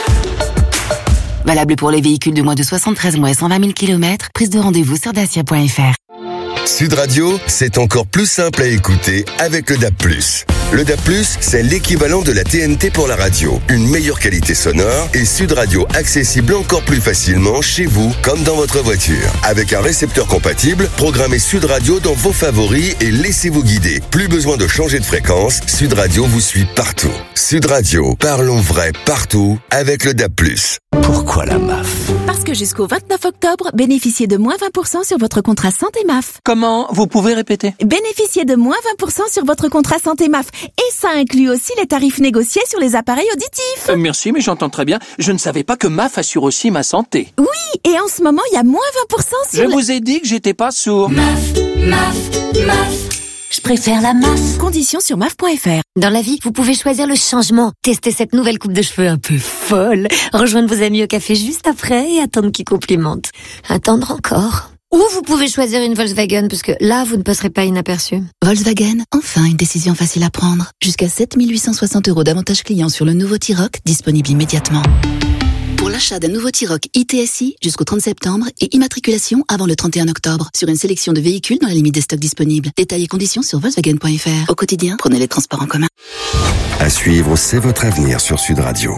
[SPEAKER 1] Valable pour les véhicules de moins de soixante-treize mois et cent vingt mille kilomètres. Prise de rendez-vous sur dacia point f r.
[SPEAKER 7] Sud Radio, c'est encore plus simple à écouter avec le D A B plus. Le D A B plus, c'est l'équivalent de la T N T pour la radio. Une meilleure qualité sonore et Sud Radio accessible encore plus facilement chez vous comme dans votre voiture. Avec un récepteur compatible, programmez Sud Radio dans vos favoris et laissez-vous guider. Plus besoin de changer de fréquence, Sud Radio vous suit partout. Sud Radio, parlons vrai partout avec le D A B plus.
[SPEAKER 25] Pourquoi la M A F?
[SPEAKER 3] Parce que jusqu'au vingt-neuf octobre, bénéficiez de moins vingt pour cent sur votre contrat santé M A F.
[SPEAKER 14] Comment? Vous pouvez répéter?
[SPEAKER 3] Bénéficiez de moins vingt pour cent sur votre contrat santé M A F. Et ça inclut aussi les tarifs négociés sur les appareils auditifs.
[SPEAKER 14] Euh, merci, mais j'entends très bien. Je ne savais pas que M A F assure aussi ma santé.
[SPEAKER 3] Oui, et en ce moment, il y a moins vingt pour cent sur...
[SPEAKER 14] Je
[SPEAKER 3] le...
[SPEAKER 14] vous ai dit que j'étais pas sourd.
[SPEAKER 3] M A F, M A F, M A F. Je préfère la M A F. Conditions sur M A F point f r.
[SPEAKER 4] Dans la vie, vous pouvez choisir le changement. Tester cette nouvelle coupe de cheveux un peu folle. Rejoindre vos amis au café juste après et attendre qu'ils complimentent. Attendre encore. Ou vous pouvez choisir une Volkswagen, parce que là, vous ne passerez pas inaperçu.
[SPEAKER 1] Volkswagen, enfin une décision facile à prendre. Jusqu'à sept mille huit cent soixante euros d'avantages clients sur le nouveau T-Roc, disponible immédiatement. Pour l'achat d'un nouveau T-Roc I T S I jusqu'au trente septembre et immatriculation avant le trente et un octobre sur une sélection de véhicules dans la limite des stocks disponibles. Détails et conditions sur volkswagen point f r. Au quotidien, prenez les transports en commun.
[SPEAKER 7] À suivre, c'est votre avenir sur Sud Radio.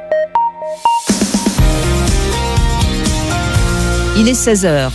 [SPEAKER 8] Il est seize heures.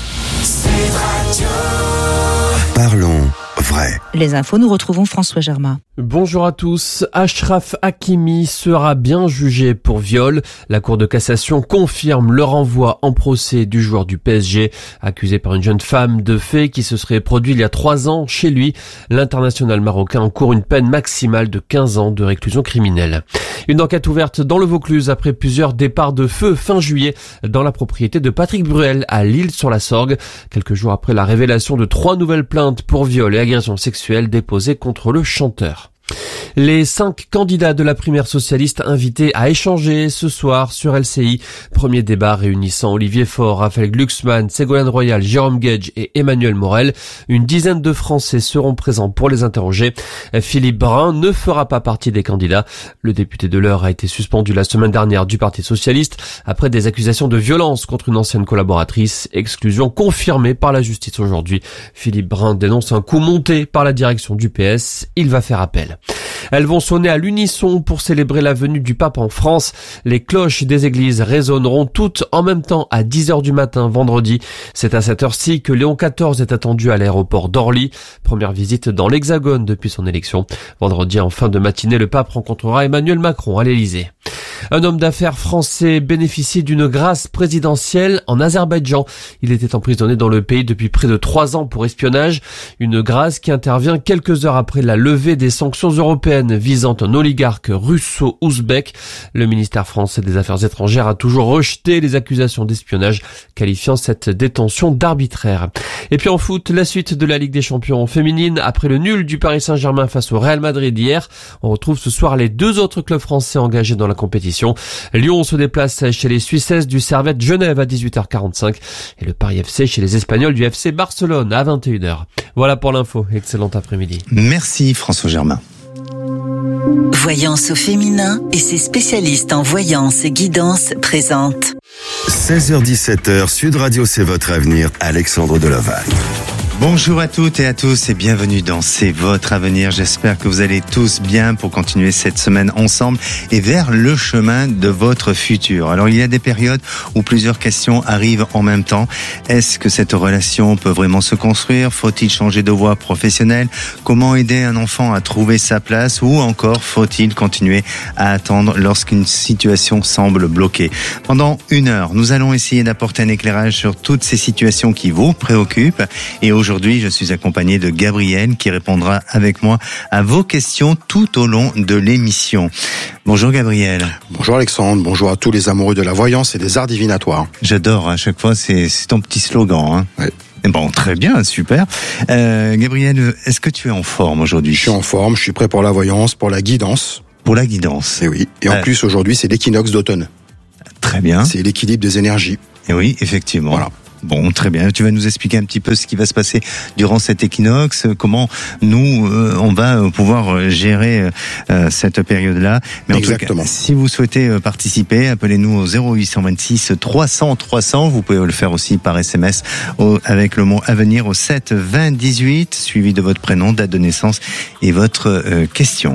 [SPEAKER 7] Parlons vrai.
[SPEAKER 8] Les infos, nous retrouvons François Germain.
[SPEAKER 17] Bonjour à tous. Achraf Hakimi sera bien jugé pour viol. La Cour de cassation confirme le renvoi en procès du joueur du P S G, accusé par une jeune femme de faits qui se serait produit il y a trois ans chez lui. L'international marocain encourt une peine maximale de quinze ans de réclusion criminelle. Une enquête ouverte dans le Vaucluse après plusieurs départs de feu fin juillet dans la propriété de Patrick Bruel à L'Isle-sur-la-Sorgue. Quelques jours après la révélation de trois nouvelles plaintes pour viol et agression sexuelle déposées contre le chanteur. Les cinq candidats de la primaire socialiste invités à échanger ce soir sur L C I. Premier débat réunissant Olivier Faure, Raphaël Glucksmann, Ségolène Royal, Jérôme Gage et Emmanuel Morel. Une dizaine de Français seront présents pour les interroger. Philippe Brun ne fera pas partie des candidats. Le député de l'Eure a été suspendu la semaine dernière du Parti socialiste après des accusations de violence contre une ancienne collaboratrice. Exclusion confirmée par la justice aujourd'hui. Philippe Brun dénonce un coup monté par la direction du P S. Il va faire appel. Elles vont sonner à l'unisson pour célébrer la venue du pape en France. Les cloches des églises résonneront toutes en même temps à dix heures du matin vendredi. C'est à cette heure-ci que Léon quatorze est attendu à l'aéroport d'Orly. Première visite dans l'Hexagone depuis son élection. Vendredi en fin de matinée, le pape rencontrera Emmanuel Macron à l'Élysée. Un homme d'affaires français bénéficie d'une grâce présidentielle en Azerbaïdjan. Il était emprisonné dans le pays depuis près de trois ans pour espionnage. Une grâce qui intervient quelques heures après la levée des sanctions européennes visant un oligarque russo-ouzbek. Le ministère français des Affaires étrangères a toujours rejeté les accusations d'espionnage, qualifiant cette détention d'arbitraire. Et puis en foot, la suite de la Ligue des Champions féminine. Après le nul du Paris Saint-Germain face au Real Madrid hier, on retrouve ce soir les deux autres clubs français engagés dans la compétition. Lyon se déplace chez les Suissesses du Servette Genève à dix-huit heures quarante-cinq et le Paris F C chez les Espagnols du F C Barcelone à vingt et une heures. Voilà pour l'info. Excellent après-midi.
[SPEAKER 18] Merci François Germain.
[SPEAKER 19] Voyance au féminin et ses spécialistes en voyance et guidance présentent.
[SPEAKER 7] seize heures dix-sept, Sud Radio, c'est votre avenir. Alexandre Deloval.
[SPEAKER 2] Bonjour à toutes et à tous et bienvenue dans C'est votre avenir. J'espère que vous allez tous bien pour continuer cette semaine ensemble et vers le chemin de votre futur. Alors il y a des périodes où plusieurs questions arrivent en même temps. Est-ce que cette relation peut vraiment se construire? Faut-il changer de voie professionnelle? Comment aider un enfant à trouver sa place? Ou encore faut-il continuer à attendre lorsqu'une situation semble bloquée? Pendant une heure, nous allons essayer d'apporter un éclairage sur toutes ces situations qui vous préoccupent. Et aujourd'hui, Aujourd'hui, je suis accompagné de Gabriel qui répondra avec moi à vos questions tout au long de l'émission. Bonjour Gabriel.
[SPEAKER 5] Bonjour Alexandre, bonjour à tous les amoureux de la voyance et des arts divinatoires.
[SPEAKER 2] J'adore, à chaque fois, c'est, c'est ton petit slogan. Hein.
[SPEAKER 5] Oui.
[SPEAKER 2] Bon, très bien, super. Euh, Gabriel, est-ce que tu es en forme aujourd'hui?
[SPEAKER 5] Je suis en forme, je suis prêt pour la voyance, pour la guidance.
[SPEAKER 2] Pour la guidance.
[SPEAKER 5] Et oui, et en euh... plus aujourd'hui c'est l'équinoxe d'automne.
[SPEAKER 2] Très bien.
[SPEAKER 5] C'est l'équilibre des énergies.
[SPEAKER 2] Et oui, effectivement.
[SPEAKER 5] Voilà.
[SPEAKER 2] Bon, très bien. Tu vas nous expliquer un petit peu ce qui va se passer durant cet équinoxe, comment nous, euh, on va pouvoir gérer euh, cette période-là. Mais
[SPEAKER 5] Exactement.
[SPEAKER 2] En tout cas, si vous souhaitez euh, participer, appelez-nous au zéro huit cent vingt-six trois cents trois cents. Vous pouvez le faire aussi par S M S au, avec le mot avenir au sept vingt dix-huit, suivi de votre prénom, date de naissance et votre euh, question.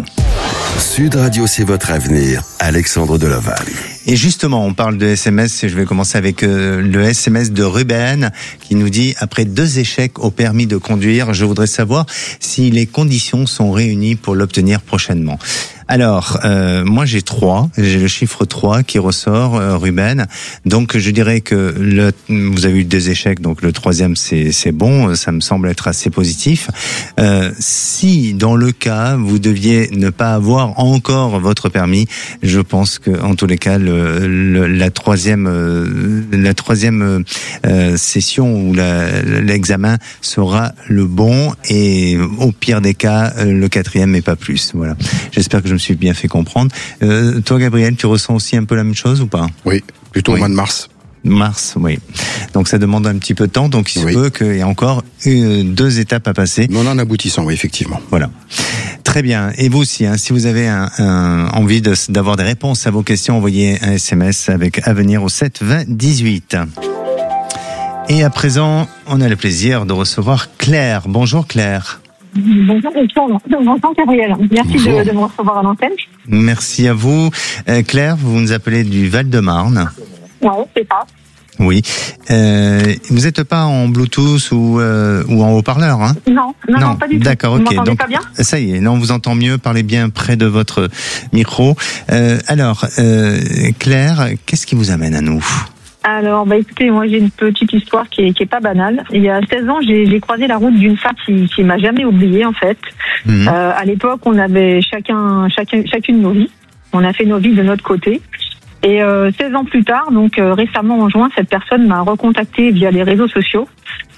[SPEAKER 7] Sud Radio, c'est votre avenir. Alexandre Deloval.
[SPEAKER 2] Et justement, on parle de S M S et je vais commencer avec euh, le S M S de Ruben qui nous dit « Après deux échecs au permis de conduire, je voudrais savoir si les conditions sont réunies pour l'obtenir prochainement. » Alors, euh, moi j'ai trois, j'ai le chiffre trois qui ressort, euh, Ruben. Donc je dirais que le, vous avez eu deux échecs, donc le troisième c'est c'est bon, ça me semble être assez positif. Euh, si dans le cas vous deviez ne pas avoir encore votre permis, je pense que en tous les cas le, le, la troisième euh, la troisième euh, session ou la, l'examen sera le bon et au pire des cas le quatrième mais pas plus. Voilà. J'espère que je me suis bien fait comprendre. Euh, toi, Gabriel, tu ressens aussi un peu la même chose ou pas?
[SPEAKER 5] Oui, plutôt oui. Au mois de mars.
[SPEAKER 2] Mars, oui. Donc ça demande un petit peu de temps, donc il se oui. peut qu'il y ait encore une, deux étapes à passer.
[SPEAKER 5] Non, en aboutissant, oui, effectivement.
[SPEAKER 2] Voilà. Très bien. Et vous aussi, hein, si vous avez un, un, envie de, d'avoir des réponses à vos questions, envoyez un S M S avec Avenir au sept vingt dix-huit. Et à présent, on a le plaisir de recevoir Claire. Bonjour Claire.
[SPEAKER 6] Bonjour, bonjour Gabriel. Merci de, de me recevoir à l'antenne.
[SPEAKER 2] Merci à vous. Euh, Claire, vous nous appelez du Val-de-Marne.
[SPEAKER 6] Oui, c'est ça.
[SPEAKER 2] Oui. Euh, vous n'êtes pas en Bluetooth ou, euh, ou en haut-parleur, hein?
[SPEAKER 6] Non, non, non, pas du tout.
[SPEAKER 2] D'accord,
[SPEAKER 6] ok.
[SPEAKER 2] Vous m'entendez
[SPEAKER 6] Donc, pas bien?
[SPEAKER 2] Ça y est, là on vous entend mieux, parlez bien près de votre micro. Euh, alors, euh, Claire, qu'est-ce qui vous amène à nous?
[SPEAKER 6] Alors, bah écoutez, moi j'ai une petite histoire qui est, qui est pas banale. Il y a seize ans, j'ai, j'ai croisé la route d'une femme qui, qui m'a jamais oubliée en fait. Mmh. Euh, à l'époque, on avait chacun, chacun, chacune nos vies. On a fait nos vies de notre côté. Et euh, seize ans plus tard, donc euh, récemment en juin, cette personne m'a recontacté via les réseaux sociaux.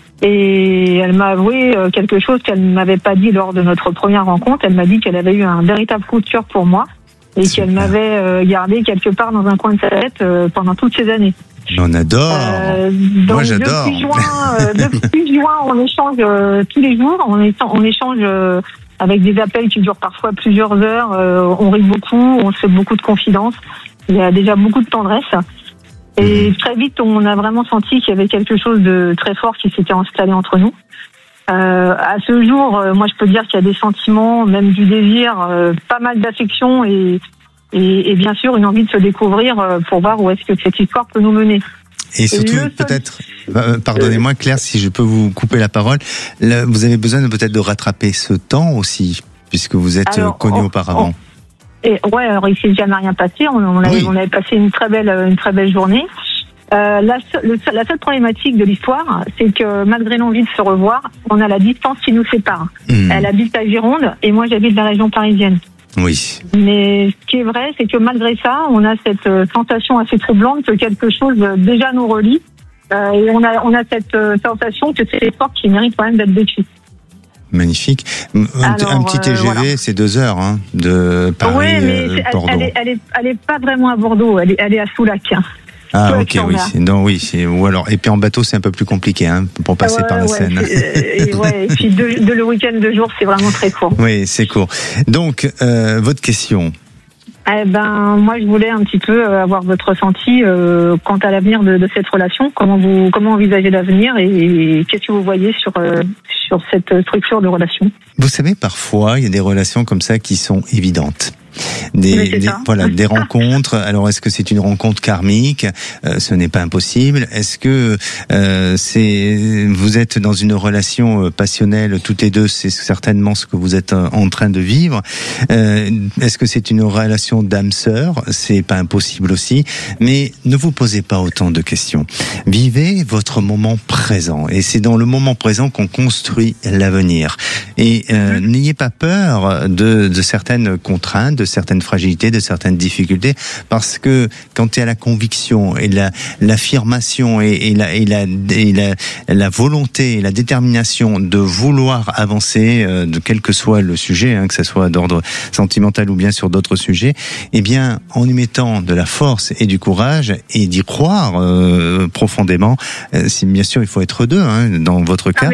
[SPEAKER 6] Et elle m'a avoué euh, quelque chose qu'elle ne m'avait pas dit lors de notre première rencontre. Elle m'a dit qu'elle avait eu un véritable coup de cœur pour moi et Super. qu'elle m'avait euh, gardé quelque part dans un coin de sa tête euh, pendant toutes ces années.
[SPEAKER 2] On adore.
[SPEAKER 6] Euh,
[SPEAKER 2] Moi, j'adore.
[SPEAKER 6] Depuis juin, euh, depuis juin, on échange euh, tous les jours. On, est, on échange euh, avec des appels qui durent parfois plusieurs heures. Euh, on rit beaucoup, on se fait beaucoup de confidences. Il y a déjà beaucoup de tendresse. Et mmh. très vite, on a vraiment senti qu'il y avait quelque chose de très fort qui s'était installé entre nous. Euh, à ce jour, euh, moi, je peux dire qu'il y a des sentiments, même du désir, euh, pas mal d'affection et Et, et bien sûr une envie de se découvrir euh, pour voir où est-ce que cette histoire peut nous mener.
[SPEAKER 2] Et surtout, et peut-être, euh, pardonnez-moi Claire, si je peux vous couper la parole, là, vous avez besoin de, peut-être de rattraper ce temps aussi, puisque vous êtes alors, connu oh, auparavant.
[SPEAKER 6] Oh. Et ouais, alors il s'est jamais rien passé. On, on, avait, oui. on avait passé une très belle, une très belle journée. Euh, la, seule, la seule problématique de l'histoire, c'est que malgré l'envie de se revoir, on a la distance qui nous sépare. Mmh. Elle habite à Gironde et moi j'habite la région parisienne.
[SPEAKER 2] Oui.
[SPEAKER 6] Mais ce qui est vrai, c'est que malgré ça, on a cette euh, sensation assez troublante que quelque chose euh, déjà nous relie. Euh, et on a, on a cette euh, sensation que c'est l'histoire qui mérite quand même d'être vécue.
[SPEAKER 2] Magnifique. Un, Alors, un petit T G V, euh, voilà. C'est deux heures hein, de Paris,
[SPEAKER 6] oui, mais
[SPEAKER 2] euh,
[SPEAKER 6] elle,
[SPEAKER 2] Bordeaux.
[SPEAKER 6] Elle est, elle, est, elle est pas vraiment à Bordeaux, elle est, elle est à Soulac.
[SPEAKER 2] Ah Soulac ok, oui. C'est, non, oui. C'est, ou alors, et puis en bateau, c'est un peu plus compliqué hein, pour passer
[SPEAKER 6] ouais,
[SPEAKER 2] par la
[SPEAKER 6] ouais,
[SPEAKER 2] Seine.
[SPEAKER 6] Et, ouais, et puis de, de le week-end, deux jours, c'est vraiment très court.
[SPEAKER 2] Oui, c'est court. Donc, euh, votre question.
[SPEAKER 6] Eh ben, moi, je voulais un petit peu avoir votre ressenti euh, quant à l'avenir de, de cette relation. Comment vous, comment envisagez l'avenir et, et qu'est-ce que vous voyez sur euh, sur cette structure de relation?
[SPEAKER 2] Vous savez, parfois, il y a des relations comme ça qui sont évidentes. Des, des voilà des rencontres. Alors est-ce que c'est une rencontre karmique? euh, Ce n'est pas impossible. Est-ce que euh, c'est vous êtes dans une relation passionnelle toutes les deux? C'est certainement ce que vous êtes en train de vivre. Euh, est-ce que c'est une relation d'âme sœur? C'est pas impossible aussi. Mais ne vous posez pas autant de questions. Vivez votre moment présent. Et c'est dans le moment présent qu'on construit l'avenir. Et euh, n'ayez pas peur de, de certaines contraintes, de certaines fragilités, de certaines difficultés, parce que quand il y a la conviction et la, l'affirmation et, et, la, et, la, et la, la volonté et la détermination de vouloir avancer, euh, de quel que soit le sujet, hein, que ce soit d'ordre sentimental ou bien sur d'autres sujets, eh bien, en y mettant de la force et du courage et d'y croire euh, profondément, euh, si bien sûr il faut être deux, hein, dans votre cas,